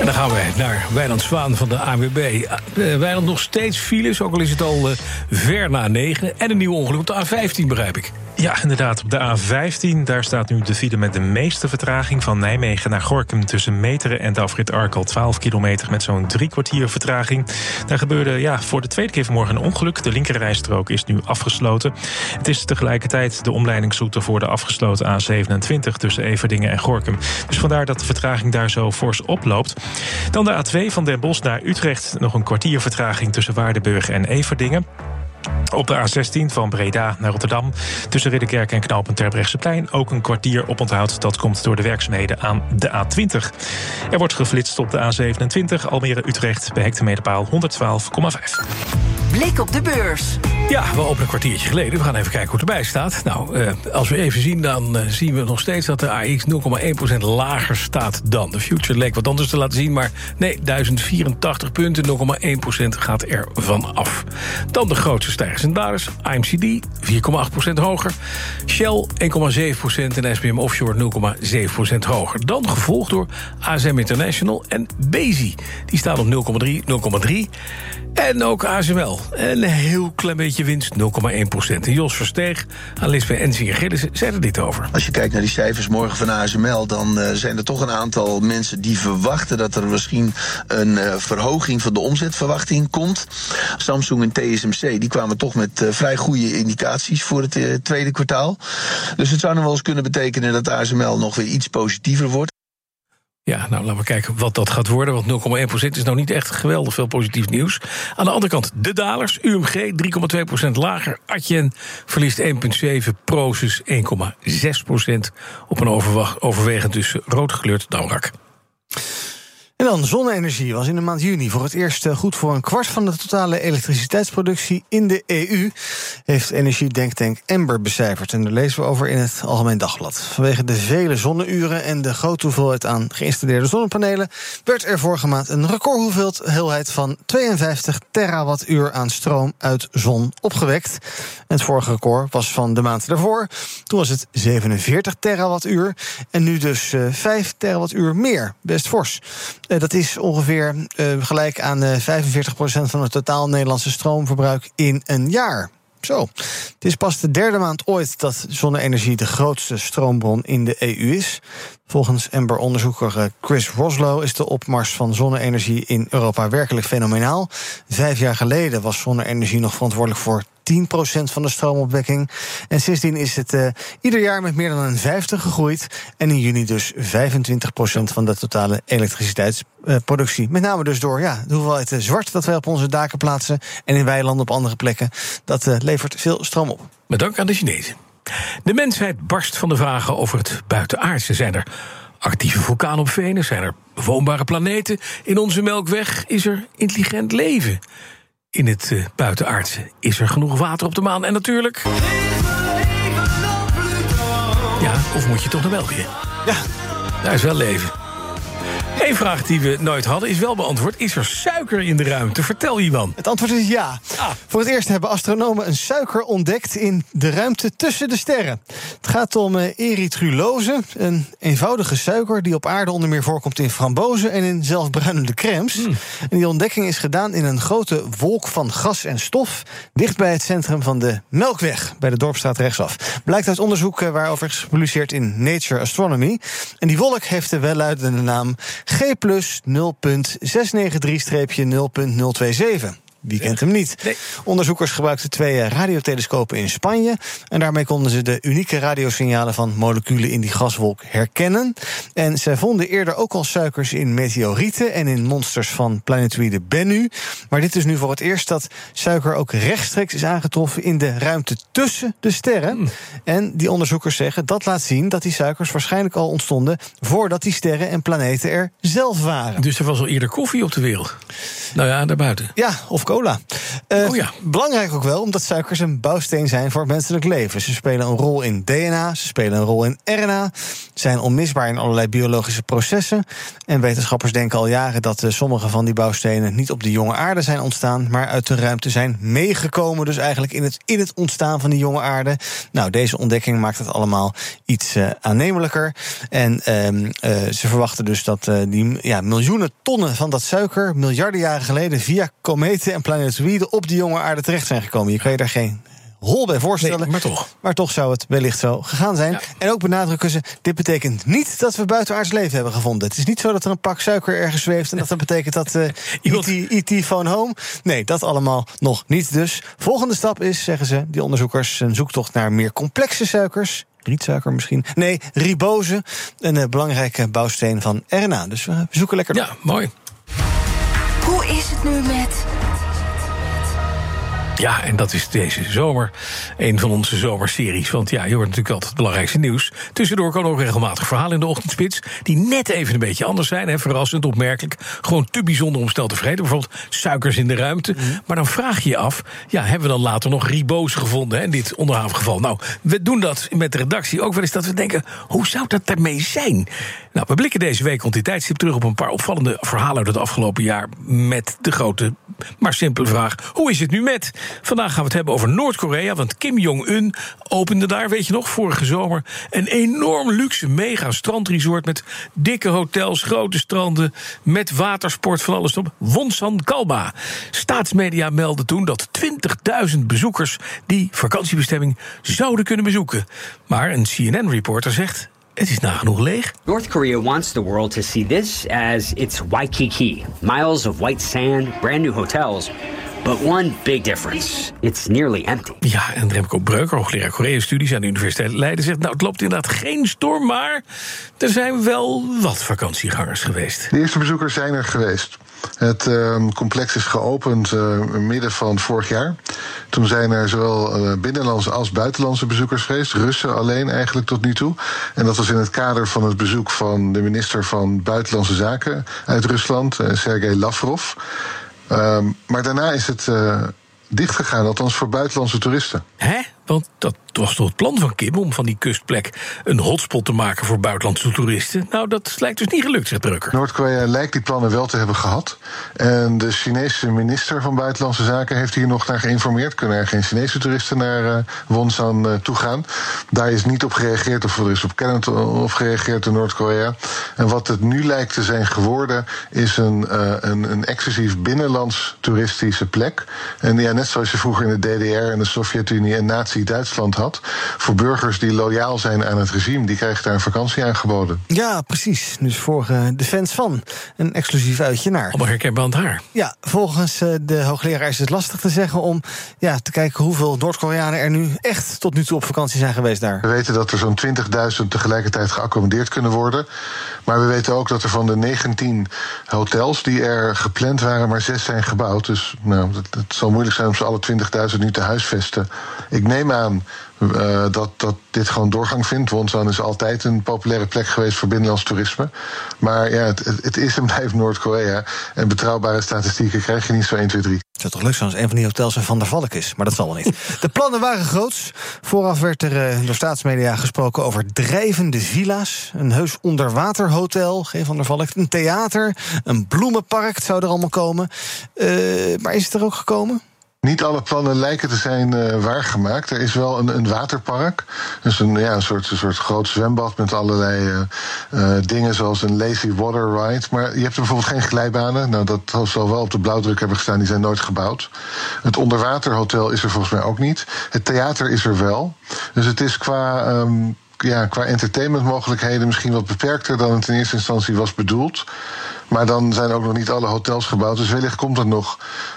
En dan gaan we naar Wijnand Zwaan van de A W B. Uh, Wijnand, nog steeds files, ook al is het al uh, ver na negen. En een nieuw ongeluk op de A vijftien, begrijp ik. Ja, inderdaad. Op de A vijftien, daar staat nu de file met de meeste vertraging van Nijmegen naar Gorinchem tussen Meteren en de afrit Arkel. twaalf kilometer met zo'n drie kwartier vertraging. Daar gebeurde ja, voor de tweede keer vanmorgen een ongeluk. De linkerrijstrook is nu afgesloten. Het is tegelijkertijd de omleidingsroute voor de afgesloten A zevenentwintig tussen Everdingen en Gorinchem. Dus vandaar dat de vertraging daar zo fors oploopt. Dan de A twee van Den Bosch naar Utrecht. Nog een kwartier vertraging tussen Waardenburg en Everdingen. Op de A zestien van Breda naar Rotterdam tussen Ridderkerk en knooppunt Terbrechtseplein ook een kwartier oponthoud. Dat komt door de werkzaamheden aan de A twintig. Er wordt geflitst op de A zevenentwintig Almere-Utrecht bij hectometerpaal honderdtwaalf komma vijf. Blik op de beurs. Ja, we openen een kwartiertje geleden. We gaan even kijken hoe het erbij staat. Nou, eh, als we even zien, dan uh, zien we nog steeds dat de A X nul komma één procent lager staat dan. De future leek wat anders te laten zien, maar nee, duizend vierentachtig punten, nul komma één procent gaat er van af. Dan de grootste stijgers en dalers. I M C D, vier komma acht procent hoger. Shell, één komma zeven procent en S B M Offshore, nul komma zeven procent hoger. Dan gevolgd door A S M International en Bezi. Die staan op nul komma drie, nul komma drie. En ook A S M L. Een heel klein beetje winst, nul komma één procent. En Jos Versteeg, analist bij Ensinger Gillissen, zei er dit over. Als je kijkt naar die cijfers morgen van A S M L... dan uh, zijn er toch een aantal mensen die verwachten... dat er misschien een uh, verhoging van de omzetverwachting komt. Samsung en T S M C die kwamen toch met uh, vrij goede indicaties... voor het uh, tweede kwartaal. Dus het zou nog wel eens kunnen betekenen... dat A S M L nog weer iets positiever wordt. Ja, nou, laten we kijken wat dat gaat worden. Want nul komma één procent is nou niet echt geweldig veel positief nieuws. Aan de andere kant de dalers. U M G drie komma twee procent lager. Adyen verliest één komma zeven. Prosus één komma zes procent. Op een overwegend dus rood gekleurd Damrak. En dan zonne-energie was in de maand juni voor het eerst goed voor een kwart van de totale elektriciteitsproductie in de E U, heeft energiedenktank Ember becijferd. En daar lezen we over in het Algemeen Dagblad. Vanwege de vele zonneuren en de grote hoeveelheid aan geïnstalleerde zonnepanelen werd er vorige maand een recordhoeveelheid van tweeënvijftig terawattuur aan stroom uit zon opgewekt. En het vorige record was van de maand daarvoor. Toen was het zevenenveertig terawattuur en nu dus uh, vijf terawattuur meer. Best fors. Uh, dat is ongeveer uh, gelijk aan uh, vijfenveertig procent van het totaal Nederlandse stroomverbruik in een jaar. Zo. Het is pas de derde maand ooit dat zonne-energie de grootste stroombron in de E U is. Volgens Ember-onderzoeker Chris Roslow is de opmars van zonne-energie in Europa werkelijk fenomenaal. Vijf jaar geleden was zonne-energie nog verantwoordelijk voor tien procent van de stroomopwekking. En sindsdien is het uh, ieder jaar met meer dan een vijftig gegroeid. En in juni dus vijfentwintig procent van de totale elektriciteitsproductie. Uh, met name dus door ja, de hoeveelheid uh, zwart dat wij op onze daken plaatsen en in weilanden op andere plekken. Dat uh, levert veel stroom op. Met dank aan de Chinezen. De mensheid barst van de vragen over het buitenaardse. Zijn er actieve vulkanen op Venus? Zijn er bewoonbare planeten? In onze Melkweg is er intelligent leven. In het uh, buitenaardse is er genoeg water op de maan. En natuurlijk... Ja, of moet je toch naar België? Ja. Daar is wel leven. Eén vraag die we nooit hadden is wel beantwoord. Is er suiker in de ruimte? Vertel, Iwan. Het antwoord is ja. Ah. Voor het eerst hebben astronomen een suiker ontdekt in de ruimte tussen de sterren. Het gaat om uh, erythrulose, een eenvoudige suiker die op aarde onder meer voorkomt in frambozen en in zelfbruinende crèmes. Mm. En die ontdekking is gedaan in een grote wolk van gas en stof dicht bij het centrum van de Melkweg, bij de Dorpsstraat rechtsaf. Blijkt uit onderzoek uh, waarover is gepubliceerd in Nature Astronomy. En die wolk heeft de welluidende naam G plus nul komma zeshonderdnegenentachtig nul komma nul zevenentwintig. Wie kent hem niet? Nee. Onderzoekers gebruikten twee radiotelescopen in Spanje. En daarmee konden ze de unieke radiosignalen van moleculen in die gaswolk herkennen. En zij vonden eerder ook al suikers in meteorieten en in monsters van planetoïde Bennu. Maar dit is nu voor het eerst dat suiker ook rechtstreeks is aangetroffen in de ruimte tussen de sterren. Hmm. En die onderzoekers zeggen dat laat zien dat die suikers waarschijnlijk al ontstonden voordat die sterren en planeten er zelf waren. Dus er was al eerder koffie op de wereld? Nou ja, daarbuiten. Ja, of cola. Uh, oh ja. Belangrijk ook wel, omdat suikers een bouwsteen zijn voor het menselijk leven. Ze spelen een rol in D N A, ze spelen een rol in R N A... zijn onmisbaar in allerlei biologische processen. En wetenschappers denken al jaren dat uh, sommige van die bouwstenen niet op de jonge aarde zijn ontstaan, maar uit de ruimte zijn meegekomen. Dus eigenlijk in het, in het ontstaan van die jonge aarde. Nou, deze ontdekking maakt het allemaal iets uh, aannemelijker. En uh, uh, ze verwachten dus dat uh, die ja, miljoenen tonnen van dat suiker miljarden jaren geleden via kometen en planetoïden op die jonge aarde terecht zijn gekomen. Je kan je daar geen hol bij voorstellen. Nee, maar toch. Maar toch zou het wellicht zo gegaan zijn. Ja. En ook benadrukken ze, dit betekent niet dat we buitenaards leven hebben gevonden. Het is niet zo dat er een pak suiker ergens zweeft en dat dat betekent dat uh, Iemand... E T phone home. Nee, dat allemaal nog niet dus. Volgende stap is, zeggen ze, die onderzoekers, een zoektocht naar meer complexe suikers. Rietsuiker misschien. Nee, ribose, een uh, belangrijke bouwsteen van R N A. Dus we zoeken lekker door. Ja, mooi. Hoe is het nu met... Ja, en dat is deze zomer een van onze zomerseries. Want ja, je hoort natuurlijk altijd het belangrijkste nieuws. Tussendoor kan ook regelmatig verhalen in de ochtendspits die net even een beetje anders zijn. Hè, verrassend, opmerkelijk. Gewoon te bijzonder om snel te vergeten. Bijvoorbeeld suikers in de ruimte. Mm. Maar dan vraag je je af, ja, hebben we dan later nog ribose gevonden? Hè, in dit onderhavengeval. Nou, we doen dat met de redactie ook wel eens dat we denken, hoe zou dat ermee zijn? Nou, we blikken deze week rond die tijdstip terug op een paar opvallende verhalen uit het afgelopen jaar. Met de grote, maar simpele vraag, hoe is het nu met? Vandaag gaan we het hebben over Noord-Korea, want Kim Jong-un opende daar, weet je nog, vorige zomer een enorm luxe mega strandresort met dikke hotels, grote stranden, met watersport, van alles op. Wonsan Kalba. Staatsmedia meldden toen dat twintigduizend bezoekers die vakantiebestemming zouden kunnen bezoeken. Maar een C N N-reporter zegt, het is nagenoeg leeg. North Korea wants the world to see this as its Waikiki. Miles of white sand, brand new hotels. But one big difference. It's nearly empty. Ja, en Remco Breuker, hoogleraar Korea-studies aan de Universiteit Leiden, zegt, nou, het loopt inderdaad geen storm, maar er zijn wel wat vakantiegangers geweest. De eerste bezoekers zijn er geweest. Het uh, complex is geopend uh, midden van vorig jaar. Toen zijn er zowel uh, binnenlandse als buitenlandse bezoekers geweest. Russen alleen eigenlijk tot nu toe. En dat was in het kader van het bezoek van de minister van Buitenlandse Zaken uit Rusland, uh, Sergei Lavrov. Uh, maar daarna is het uh, dichtgegaan, althans voor buitenlandse toeristen. Hè? Want dat was toch het plan van Kim om van die kustplek een hotspot te maken voor buitenlandse toeristen? Nou, dat lijkt dus niet gelukt, zegt Breuker. Noord-Korea lijkt die plannen wel te hebben gehad. En de Chinese minister van Buitenlandse Zaken heeft hier nog naar geïnformeerd. Kunnen er geen Chinese toeristen naar uh, Wonsan uh, toe gaan? Daar is niet op gereageerd, of er is op kennend op gereageerd door Noord-Korea. En wat het nu lijkt te zijn geworden, is een, uh, een, een exclusief binnenlands toeristische plek. En ja, net zoals je vroeger in de D D R en de Sovjet-Unie en Nazi-Duitsland had, voor burgers die loyaal zijn aan het regime, die krijgen daar een vakantie aangeboden. Ja, precies. Dus voor uh, de fans van een exclusief uitje naar. Allemaal herkenbaar aan het haar. Ja, volgens uh, de hoogleraar is het lastig te zeggen om ja, te kijken hoeveel Noord-Koreanen er nu echt tot nu toe op vakantie zijn geweest daar. We weten dat er zo'n twintigduizend tegelijkertijd geaccommodeerd kunnen worden. Maar we weten ook dat er van de negentien hotels die er gepland waren, maar zes zijn gebouwd. Dus nou, het, het zal moeilijk zijn om ze alle twintigduizend nu te huisvesten. Ik neem aan uh, dat, dat dit gewoon doorgang vindt. Wonsan is altijd een populaire plek geweest voor binnenlands toerisme. Maar ja, het, het is en blijft Noord-Korea. En betrouwbare statistieken krijg je niet zo één, twee, drie. Het zou toch leuk zijn als een van die hotels een Van der Valk is, maar dat zal wel niet. De plannen waren groots. Vooraf werd er uh, door staatsmedia gesproken over drijvende villa's, een heus onderwaterhotel, geen Van der Valk, een theater, een bloemenpark, het zou er allemaal komen. Uh, maar is het er ook gekomen? Niet alle plannen lijken te zijn uh, waargemaakt. Er is wel een, een waterpark. Dus een, ja, een, soort, een soort groot zwembad met allerlei uh, uh, dingen zoals een lazy water ride. Maar je hebt er bijvoorbeeld geen glijbanen. Nou, dat zal wel op de blauwdruk hebben gestaan. Die zijn nooit gebouwd. Het onderwaterhotel is er volgens mij ook niet. Het theater is er wel. Dus het is qua... Um, Ja, qua entertainmentmogelijkheden misschien wat beperkter dan het in eerste instantie was bedoeld. Maar dan zijn ook nog niet alle hotels gebouwd. Dus wellicht komt het nog.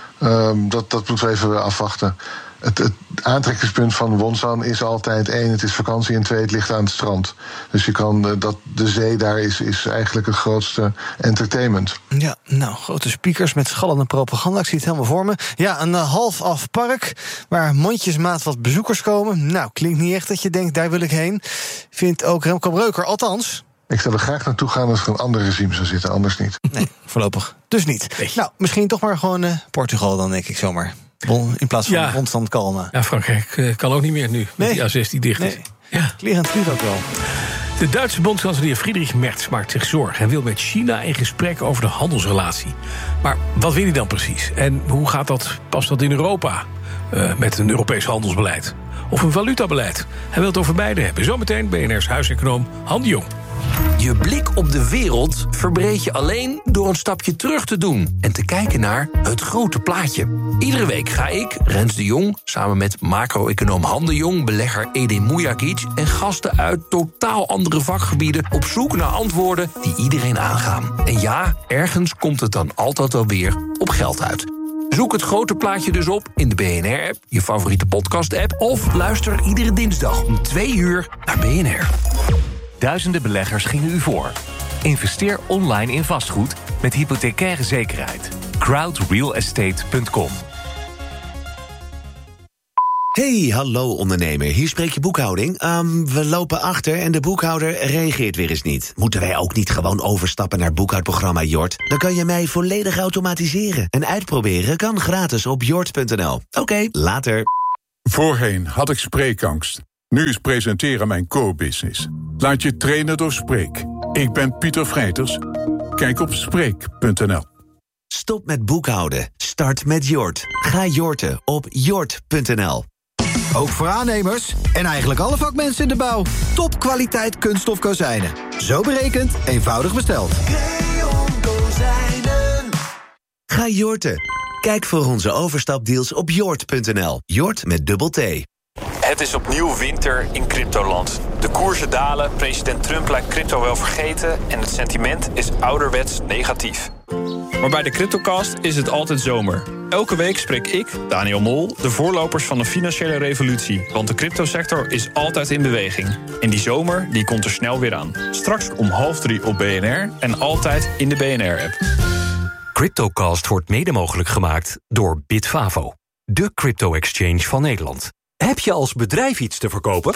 Um, dat, dat moeten we even afwachten. Het, het aantrekkingspunt van Wonsan is altijd één, het is vakantie, en twee, het ligt aan het strand. Dus je kan, uh, dat, de zee daar is, is eigenlijk het grootste entertainment. Ja, nou, grote speakers met schallende propaganda, ik zie het helemaal voor me. Ja, een uh, half-af park waar mondjesmaat wat bezoekers komen. Nou, klinkt niet echt dat je denkt, daar wil ik heen. Vindt ook Remco Breuker, althans. Ik zou er graag naartoe gaan als er een ander regime zou zitten, anders niet. Nee, voorlopig dus niet. Nee. Nou, misschien toch maar gewoon uh, Portugal dan, denk ik zomaar. In plaats van ja. constant kalmen. Ja, Frankrijk uh, kan ook niet meer nu, nee. met die A zestien dicht is. Nee, ja. Klerend vliegt ook wel. De Duitse bondskanselier Friedrich Merz maakt zich zorgen en wil met China in gesprek over de handelsrelatie. Maar wat wil hij dan precies? En hoe gaat dat, past dat in Europa? Uh, met een Europees handelsbeleid? Of een valutabeleid? Hij wil het over beide hebben. Zometeen B N R's huiseconoom Han de Jong. Je blik op de wereld verbreed je alleen door een stapje terug te doen en te kijken naar het grote plaatje. Iedere week ga ik, Rens de Jong, samen met macro-econoom Han de Jong, belegger Edin Mujagic en gasten uit totaal andere vakgebieden op zoek naar antwoorden die iedereen aangaan. En ja, ergens komt het dan altijd wel weer op geld uit. Zoek het grote plaatje dus op in de B N R-app, je favoriete podcast-app, of luister iedere dinsdag om twee uur naar B N R. Duizenden beleggers gingen u voor. Investeer online in vastgoed met hypothecaire zekerheid. crowd real estate punt com. Hey, hallo ondernemer, hier spreek je boekhouding. Um, we lopen achter en de boekhouder reageert weer eens niet. Moeten wij ook niet gewoon overstappen naar boekhoudprogramma Jort? Dan kan je mij volledig automatiseren. En uitproberen kan gratis op jort punt n l. Oké, okay, later. Voorheen had ik spreekangst. Nu is presenteren mijn core-business. Laat je trainen door Spreek. Ik ben Pieter Vrijters. Kijk op spreek punt n l. Stop met boekhouden. Start met Jort. Ga jorten op jort punt n l. Ook voor aannemers en eigenlijk alle vakmensen in de bouw. Topkwaliteit kunststof kozijnen. Zo berekend, eenvoudig besteld. Creon Kozijnen. Ga jorten. Kijk voor onze overstapdeals op jort punt n l. Jort met dubbel T. Het is opnieuw winter in cryptoland. De koersen dalen, president Trump lijkt crypto wel vergeten en het sentiment is ouderwets negatief. Maar bij de CryptoCast is het altijd zomer. Elke week spreek ik, Daniel Mol, de voorlopers van de financiële revolutie. Want de cryptosector is altijd in beweging. En die zomer die komt er snel weer aan. Straks om half drie op B N R en altijd in de B N R-app. CryptoCast wordt mede mogelijk gemaakt door Bitfavo, de crypto-exchange van Nederland. Heb je als bedrijf iets te verkopen?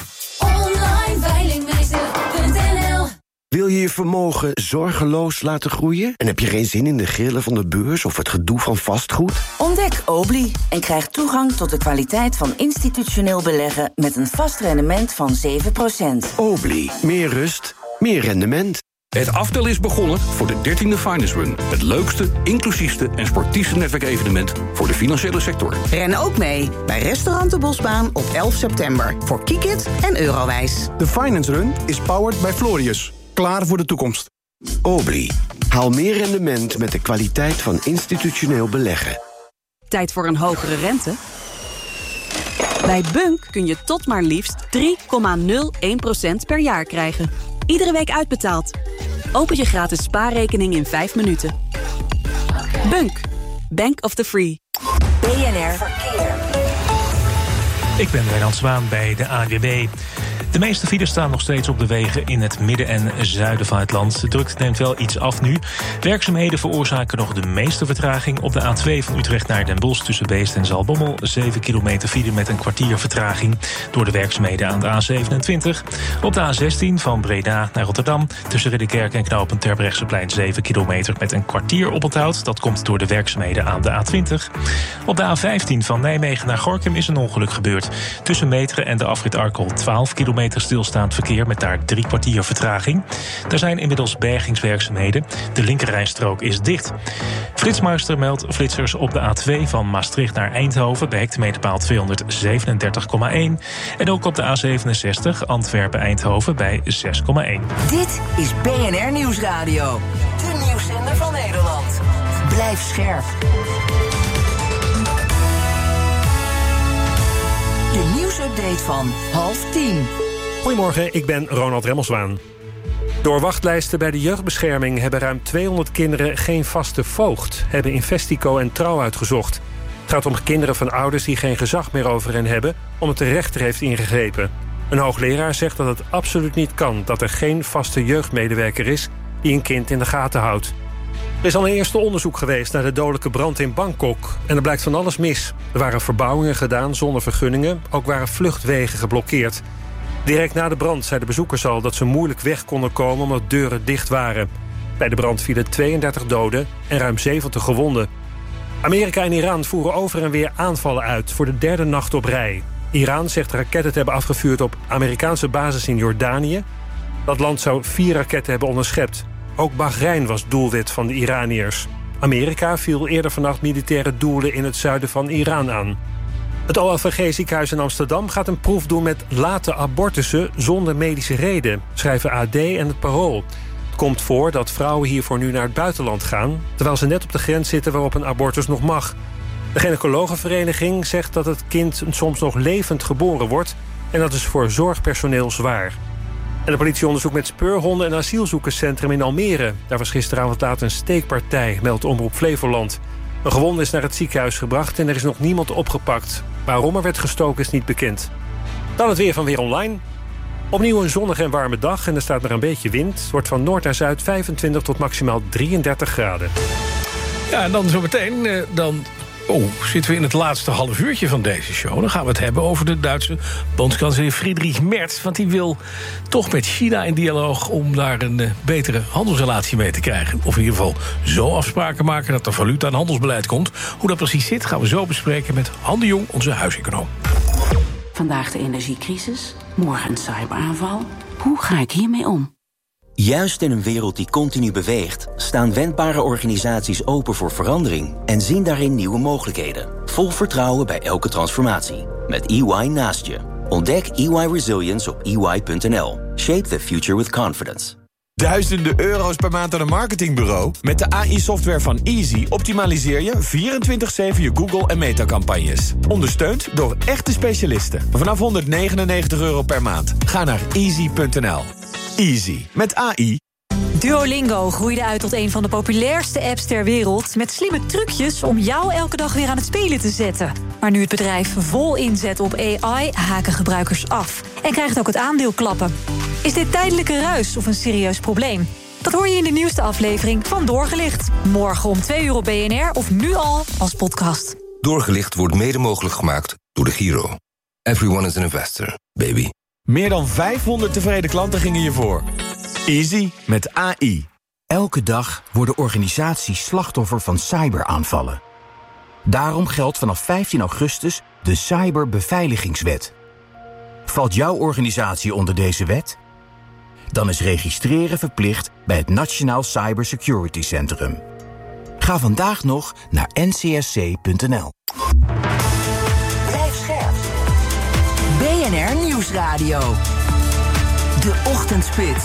online veilingmeester punt n l. Wil je je vermogen zorgeloos laten groeien? En heb je geen zin in de grillen van de beurs of het gedoe van vastgoed? Ontdek Obli en krijg toegang tot de kwaliteit van institutioneel beleggen met een vast rendement van zeven procent. Obli, meer rust, meer rendement. Het aftel is begonnen voor de dertiende Finance Run. Het leukste, inclusiefste en sportiefste netwerkevenement voor de financiële sector. Ren ook mee bij Restaurant de Bosbaan op elf september. Voor Kiekit en Eurowijs. De Finance Run is powered by Florius. Klaar voor de toekomst. Obli. Haal meer rendement met de kwaliteit van institutioneel beleggen. Tijd voor een hogere rente? Bij Bunk kun je tot maar liefst drie komma nul één procent per jaar krijgen. Iedere week uitbetaald. Open je gratis spaarrekening in vijf minuten. Bunk. Bank of the Free. B N R Verkeer. Ik ben Wijnand Zwaan bij de A N W B. De meeste files staan nog steeds op de wegen in het midden en zuiden van het land. De drukte neemt wel iets af nu. Werkzaamheden veroorzaken nog de meeste vertraging. Op de A twee van Utrecht naar Den Bosch tussen Beest en Zaltbommel. zeven kilometer file met een kwartier vertraging door de werkzaamheden aan de A zevenentwintig. Op de A zestien van Breda naar Rotterdam tussen Ridderkerk en knooppunt Terbrechtseplein zeven kilometer met een kwartier oponthoud. Dat komt door de werkzaamheden aan de A twintig. Op de A vijftien van Nijmegen naar Gorinchem is een ongeluk gebeurd. Tussen Meteren en de afrit Arkel twaalf kilometer stilstaand verkeer met daar drie kwartier vertraging. Er zijn inmiddels bergingswerkzaamheden. De linkerrijstrook is dicht. Flitsmeister meldt flitsers op de A twee van Maastricht naar Eindhoven bij hectometerpaal tweehonderdzevenendertig komma één. En ook op de A zevenenzestig Antwerpen-Eindhoven bij zes komma één. Dit is B N R Nieuwsradio. De nieuwszender van Nederland. Blijf scherp. De nieuwsupdate van half tien. Goedemorgen, ik ben Ronald Remmelswaan. Door wachtlijsten bij de jeugdbescherming hebben ruim tweehonderd kinderen geen vaste voogd, hebben Investico en Trouw uitgezocht. Het gaat om kinderen van ouders die geen gezag meer over hen hebben, omdat de rechter heeft ingegrepen. Een hoogleraar zegt dat het absoluut niet kan dat er geen vaste jeugdmedewerker is die een kind in de gaten houdt. Er is al een eerste onderzoek geweest naar de dodelijke brand in Bangkok. En er blijkt van alles mis. Er waren verbouwingen gedaan zonder vergunningen. Ook waren vluchtwegen geblokkeerd. Direct na de brand zeiden bezoekers al dat ze moeilijk weg konden komen omdat deuren dicht waren. Bij de brand vielen tweeëndertig doden en ruim zeventig gewonden. Amerika en Iran voeren over en weer aanvallen uit voor de derde nacht op rij. Iran zegt raketten te hebben afgevuurd op Amerikaanse basis in Jordanië. Dat land zou vier raketten hebben onderschept. Ook Bahrein was doelwit van de Iraniërs. Amerika viel eerder vannacht militaire doelen in het zuiden van Iran aan. Het O L V G-ziekenhuis in Amsterdam gaat een proef doen met late abortussen zonder medische reden, schrijven A D en het Parool. Het komt voor dat vrouwen hiervoor nu naar het buitenland gaan, terwijl ze net op de grens zitten waarop een abortus nog mag. De gynaecologenvereniging zegt dat het kind soms nog levend geboren wordt en dat is voor zorgpersoneel zwaar. En de politie onderzoekt met speurhonden een asielzoekerscentrum in Almere. Daar was gisteravond laat een steekpartij, meldt Omroep Flevoland. Een gewonde is naar het ziekenhuis gebracht en er is nog niemand opgepakt. Waarom er werd gestoken is niet bekend. Dan het weer van Weer Online. Opnieuw een zonnige en warme dag en er staat maar een beetje wind. Het wordt van noord naar zuid vijfentwintig tot maximaal drieëndertig graden. Ja, en dan zometeen, eh, dan oh, zitten we in het laatste half uurtje van deze show. Dan gaan we het hebben over de Duitse bondskanselier Friedrich Merz. Want die wil toch met China in dialoog om daar een uh, betere handelsrelatie mee te krijgen. Of in ieder geval zo afspraken maken dat er valuta en handelsbeleid komt. Hoe dat precies zit, gaan we zo bespreken met Han de Jong, onze huiseconoom. Vandaag de energiecrisis, morgen een cyberaanval. Hoe ga ik hiermee om? Juist in een wereld die continu beweegt, staan wendbare organisaties open voor verandering en zien daarin nieuwe mogelijkheden. Vol vertrouwen bij elke transformatie. Met E Y naast je. Ontdek E Y Resilience op E Y punt N L. Shape the future with confidence. Duizenden euro's per maand aan een marketingbureau? Met de A I-software van Easy optimaliseer je vierentwintig zeven je Google- en Meta-campagnes. Ondersteund door echte specialisten. Vanaf honderdnegenennegentig euro per maand. Ga naar easy punt N L. Easy. Met A I. Duolingo groeide uit tot een van de populairste apps ter wereld, met slimme trucjes om jou elke dag weer aan het spelen te zetten. Maar nu het bedrijf vol inzet op A I, haken gebruikers af en krijgt ook het aandeel klappen. Is dit tijdelijke ruis of een serieus probleem? Dat hoor je in de nieuwste aflevering van Doorgelicht. Morgen om twee uur op B N R of nu al als podcast. Doorgelicht wordt mede mogelijk gemaakt door de Giro. Everyone is an investor, baby. Meer dan vijfhonderd tevreden klanten gingen hiervoor. Easy met A I. Elke dag worden organisaties slachtoffer van cyberaanvallen. Daarom geldt vanaf vijftien augustus de Cyberbeveiligingswet. Valt jouw organisatie onder deze wet? Dan is registreren verplicht bij het Nationaal Cybersecurity Centrum. Ga vandaag nog naar N C S C punt N L. Blijf scherp. B N R Nieuwsradio. De Ochtendspits.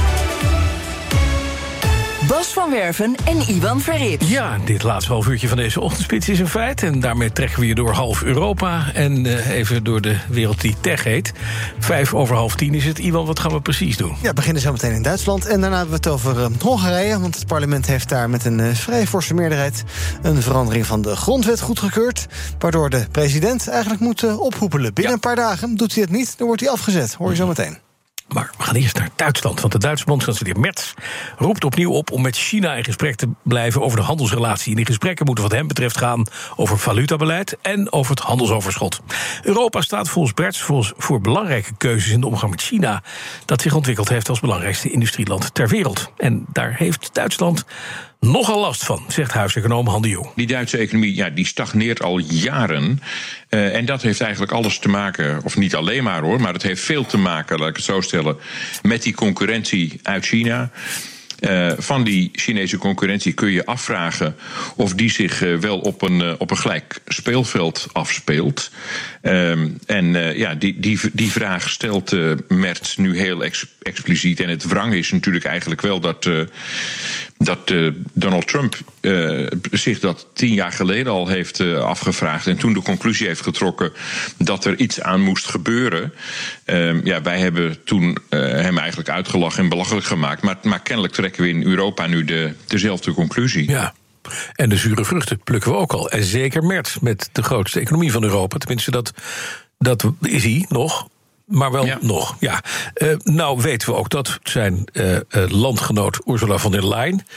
Bas van Werven en Iwan Verrips. Ja, dit laatste half uurtje van deze ochtendspits is een feit. En daarmee trekken we je door half Europa en uh, even door de wereld die tech heet. Vijf over half tien is het. Iwan, wat gaan we precies doen? Ja, we beginnen zo meteen in Duitsland. En daarna hebben we het over uh, Hongarije. Want het parlement heeft daar met een uh, vrij forse meerderheid een verandering van de grondwet goedgekeurd. Waardoor de president eigenlijk moet uh, ophoepelen. Binnen ja. een paar dagen doet hij het niet, dan wordt hij afgezet. Hoor je zo meteen. Maar we gaan eerst naar Duitsland, want de Duitse bondskanselier Merz roept opnieuw op om met China in gesprek te blijven over de handelsrelatie. En die gesprekken moeten wat hem betreft gaan over valutabeleid en over het handelsoverschot. Europa staat volgens Merz voor belangrijke keuzes in de omgang met China, dat zich ontwikkeld heeft als belangrijkste industrieland ter wereld. En daar heeft Duitsland nogal last van, zegt huiseconoom Han de Jong. Die Duitse economie ja, die stagneert al jaren. Uh, en dat heeft eigenlijk alles te maken, of niet alleen maar hoor, maar het heeft veel te maken, laat ik het zo stellen, met die concurrentie uit China. Uh, van die Chinese concurrentie kun je afvragen of die zich uh, wel op een, uh, op een gelijk speelveld afspeelt. Um, en uh, ja, die, die, die vraag stelt uh, Merz nu heel ex, expliciet. En het wrang is natuurlijk eigenlijk wel dat, uh, dat uh, Donald Trump uh, zich dat tien jaar geleden al heeft uh, afgevraagd. En toen de conclusie heeft getrokken dat er iets aan moest gebeuren. Um, ja, wij hebben toen uh, hem eigenlijk uitgelachen en belachelijk gemaakt. Maar, maar kennelijk trekken we in Europa nu de, dezelfde conclusie. Ja. En de zure vruchten plukken we ook al. En zeker Merz met de grootste economie van Europa. Tenminste, dat, dat is hij nog. Maar wel ja. nog, ja. Uh, nou weten we ook dat zijn uh, uh, landgenoot Ursula von der Leyen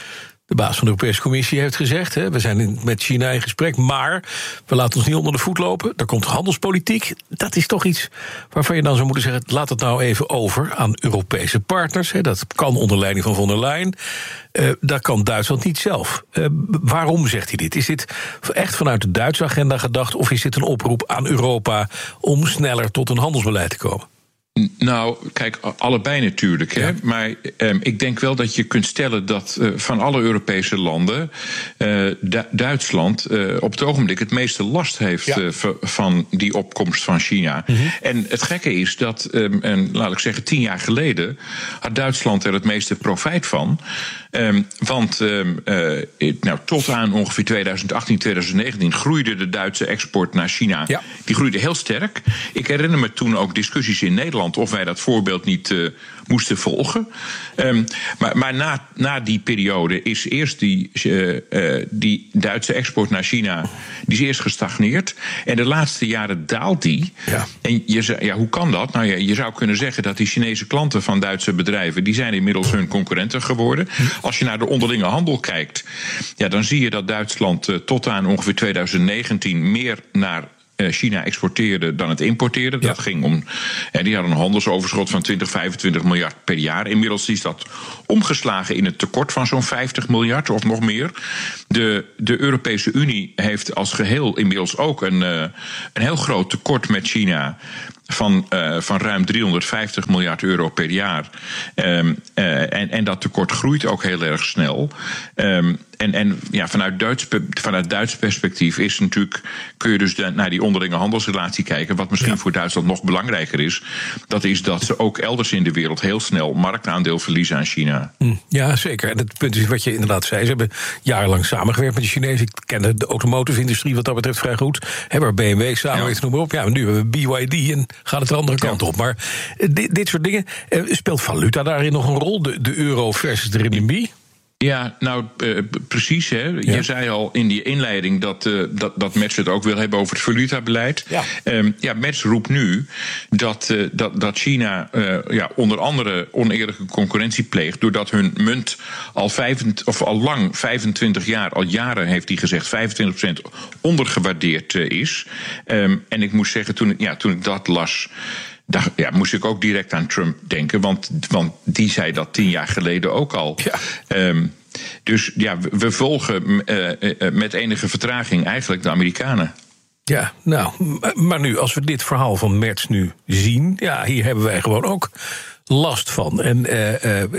De baas van de Europese Commissie heeft gezegd, hè, we zijn met China in gesprek, maar we laten ons niet onder de voet lopen. Er komt handelspolitiek. Dat is toch iets waarvan je dan zou moeten zeggen, laat het nou even over aan Europese partners. Hè. Dat kan onder leiding van von der Leyen. Uh, dat kan Duitsland niet zelf. Uh, waarom zegt hij dit? Is dit echt vanuit de Duitse agenda gedacht, of is dit een oproep aan Europa om sneller tot een handelsbeleid te komen? Nou, kijk, allebei natuurlijk. Hè? Ja. Maar eh, ik denk wel dat je kunt stellen dat eh, van alle Europese landen eh, Du- Duitsland eh, op het ogenblik het meeste last heeft ja. eh, v- van die opkomst van China. Mm-hmm. En het gekke is dat, eh, en laat ik zeggen, tien jaar geleden had Duitsland er het meeste profijt van. Um, want um, uh, nou, tot aan ongeveer twintig achttien, twintig negentien groeide de Duitse export naar China. Ja. Die groeide heel sterk. Ik herinner me toen ook discussies in Nederland of wij dat voorbeeld niet uh, moesten volgen. Um, maar maar na, na die periode is eerst die, uh, uh, die Duitse export naar China, die is eerst gestagneerd. En de laatste jaren daalt die. Ja. En je, ja, hoe kan dat? Nou ja, je zou kunnen zeggen dat die Chinese klanten van Duitse bedrijven, die zijn inmiddels hun concurrenten geworden. Hm. Als je naar de onderlinge handel kijkt, ja, dan zie je dat Duitsland uh, tot aan ongeveer twintig negentien meer naar China exporteerde dan het importeerde. Ja. Dat ging om. En die hadden een handelsoverschot van twintig, vijfentwintig miljard per jaar. Inmiddels is dat omgeslagen in een tekort van zo'n vijftig miljard of nog meer. De, de Europese Unie heeft als geheel inmiddels ook een, uh, een heel groot tekort met China. Van, uh, van ruim driehonderdvijftig miljard euro per jaar. Um, uh, en, en dat tekort groeit ook heel erg snel. Um, en en ja, vanuit, Duits, vanuit Duits perspectief is natuurlijk, kun je dus de, naar die onderlinge handelsrelatie kijken. Wat misschien ja. voor Duitsland nog belangrijker is. Dat is dat ze ook elders in de wereld heel snel marktaandeel verliezen aan China. Ja, zeker. En het punt is wat je inderdaad zei. Ze hebben jarenlang samengewerkt met de Chinezen. Ik ken de automotive-industrie wat dat betreft vrij goed. Hebben er B M W samenwerkt, ja. noem maar op. Ja, nu hebben we B Y D en gaat het de andere kant ja. op. Maar dit, dit soort dingen, speelt valuta daarin nog een rol? De, de euro versus de renminbi? Ja, nou, uh, precies. Hè. Ja. Je zei al in die inleiding dat, uh, dat, dat Merz het ook wil hebben over het valutabeleid. Ja, um, ja Merz roept nu dat, uh, dat, dat China uh, ja, onder andere oneerlijke concurrentie pleegt, doordat hun munt al, vijfentwintig, of al lang, vijfentwintig jaar, al jaren heeft hij gezegd, vijfentwintig procent ondergewaardeerd uh, is. Um, en ik moest zeggen, toen, ja, toen ik dat las, Daar ja, moest ik ook direct aan Trump denken, want, want die zei dat tien jaar geleden ook al. Ja. Um, dus ja, we, we volgen uh, uh, met enige vertraging eigenlijk de Amerikanen. Ja, nou, maar nu, als we dit verhaal van Merz nu zien, ja, hier hebben wij gewoon ook last van. En uh, uh,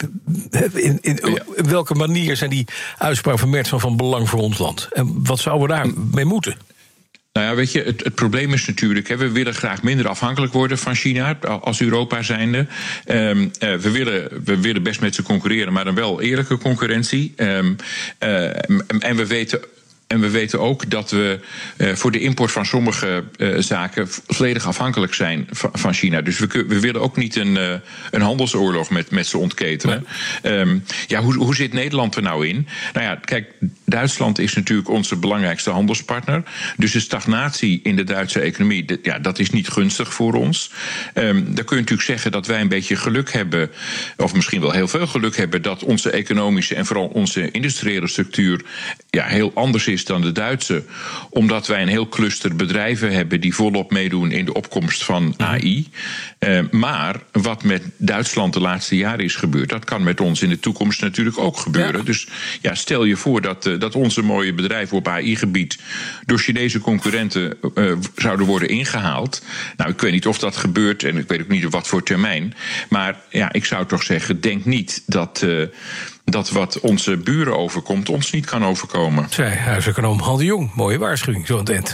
in, in, in welke manier zijn die uitspraken van Merz van belang voor ons land? En wat zouden we daarmee moeten? Nou ja, weet je, het, het probleem is natuurlijk, hè, we willen graag minder afhankelijk worden van China als Europa zijnde. Um, uh, we, willen, we willen best met ze concurreren, maar dan wel eerlijke concurrentie. Um, uh, en we weten. En we weten ook dat we uh, voor de import van sommige uh, zaken volledig afhankelijk zijn van, van China. Dus we, we willen ook niet een, uh, een handelsoorlog met, met ze ontketenen. Nee. Um, ja, hoe, hoe zit Nederland er nou in? Nou ja, kijk, Duitsland is natuurlijk onze belangrijkste handelspartner. Dus de stagnatie in de Duitse economie, de, ja, dat is niet gunstig voor ons. Um, dan kun je natuurlijk zeggen dat wij een beetje geluk hebben, of misschien wel heel veel geluk hebben, dat onze economische en vooral onze industriële structuur ja, heel anders is dan de Duitse, omdat wij een heel cluster bedrijven hebben die volop meedoen in de opkomst van A I. Uh, maar wat met Duitsland de laatste jaren is gebeurd, dat kan met ons in de toekomst natuurlijk ook gebeuren. Ja. Dus ja, stel je voor dat, uh, dat onze mooie bedrijven op A I-gebied door Chinese concurrenten uh, zouden worden ingehaald. Nou, ik weet niet of dat gebeurt en ik weet ook niet op wat voor termijn. Maar ja, ik zou toch zeggen, denk niet dat Uh, dat wat onze buren overkomt ons niet kan overkomen. Zij huiseconoom Han de Jong. Mooie waarschuwing, zo aan het eind.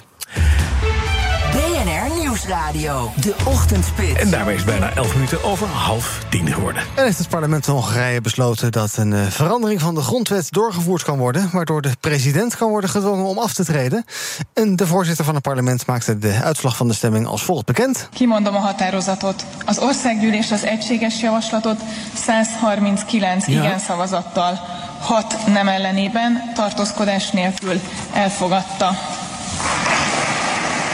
B N R Nieuwsradio, de ochtendspits. En daarmee is het bijna elf minuten over half tien geworden. En heeft het parlement van Hongarije besloten dat een uh, verandering van de grondwet doorgevoerd kan worden, waardoor de president kan worden gedwongen om af te treden. En de voorzitter van het parlement maakte de uitslag van de stemming als volgt bekend. Kimondom a határozatot. Az országgyűlés az egységes javaslatot százharminckilenc ja. igen szavazattal, hat nem ellenében, tartózkodás nélkül elfogadta.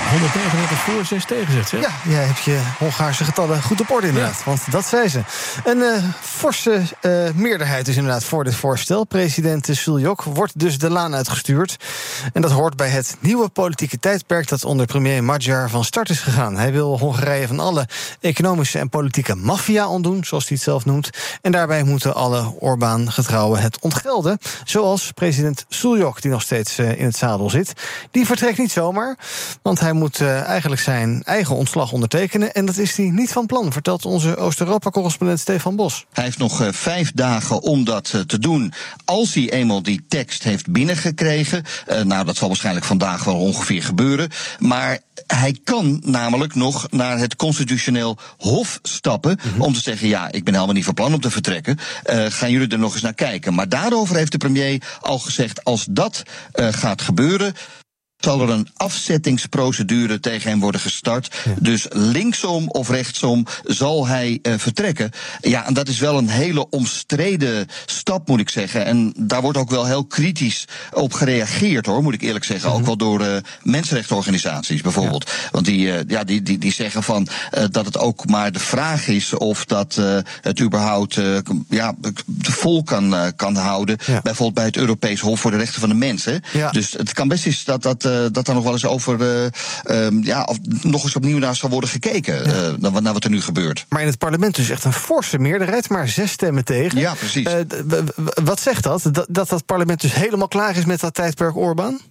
honderdnegenendertig voor, zes tegen zet, zeg. Ja, jij hebt je Hongaarse getallen goed op orde inderdaad. Ja. Want dat zei ze. Een uh, forse uh, meerderheid is inderdaad voor dit voorstel. President Suljok wordt dus de laan uitgestuurd. En dat hoort bij het nieuwe politieke tijdperk dat onder premier Magyar van start is gegaan. Hij wil Hongarije van alle economische en politieke maffia ontdoen, zoals hij het zelf noemt. En daarbij moeten alle Orbán-getrouwen het ontgelden. Zoals president Suljok, die nog steeds uh, in het zadel zit. Die vertrekt niet zomaar, want hij moet uh, eigenlijk zijn eigen ontslag ondertekenen. En dat is hij niet van plan, vertelt onze Oost-Europa-correspondent Stefan Bos. Hij heeft nog uh, vijf dagen om dat uh, te doen. Als hij eenmaal die tekst heeft binnengekregen, uh, nou, dat zal waarschijnlijk vandaag wel ongeveer gebeuren. Maar hij kan namelijk nog naar het constitutioneel hof stappen, mm-hmm. om te zeggen, ja, ik ben helemaal niet van plan om te vertrekken. Uh, gaan jullie er nog eens naar kijken? Maar daarover heeft de premier al gezegd, als dat uh, gaat gebeuren, zal er een afzettingsprocedure tegen hem worden gestart. Ja. Dus linksom of rechtsom zal hij uh, vertrekken. Ja, en dat is wel een hele omstreden stap, moet ik zeggen. En daar wordt ook wel heel kritisch op gereageerd, hoor, moet ik eerlijk zeggen. Mm-hmm. Ook wel door uh, mensenrechtenorganisaties bijvoorbeeld. Ja. Want die, uh, ja, die, die, die zeggen van uh, dat het ook maar de vraag is of dat uh, het überhaupt uh, ja, vol kan, uh, kan houden. Ja. Bijvoorbeeld bij het Europees Hof voor de Rechten van de Mens. Hè. Ja. Dus het kan best eens dat dat Uh, dat er nog wel eens over uh, uh, ja, of nog eens opnieuw naar zal worden gekeken, ja. uh, naar, naar wat er nu gebeurt. Maar in het parlement dus echt een forse meerderheid, maar zes stemmen tegen. Ja, precies. Uh, w- w- wat zegt dat? dat? Dat dat parlement dus helemaal klaar is met dat tijdperk Orbán?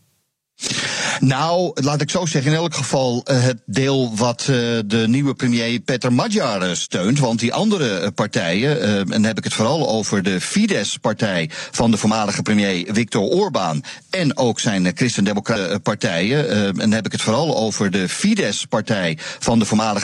Nou, laat ik zo zeggen, in elk geval uh, het deel wat uh, de nieuwe premier Peter Magyar uh, steunt. Want die andere uh, partijen, uh, en dan heb ik het vooral over de Fidesz-partij van de voormalige premier Viktor Orbán en ook zijn uh, christendemocratische partijen, uh, en dan heb ik het vooral over de Fidesz-partij van de voormalige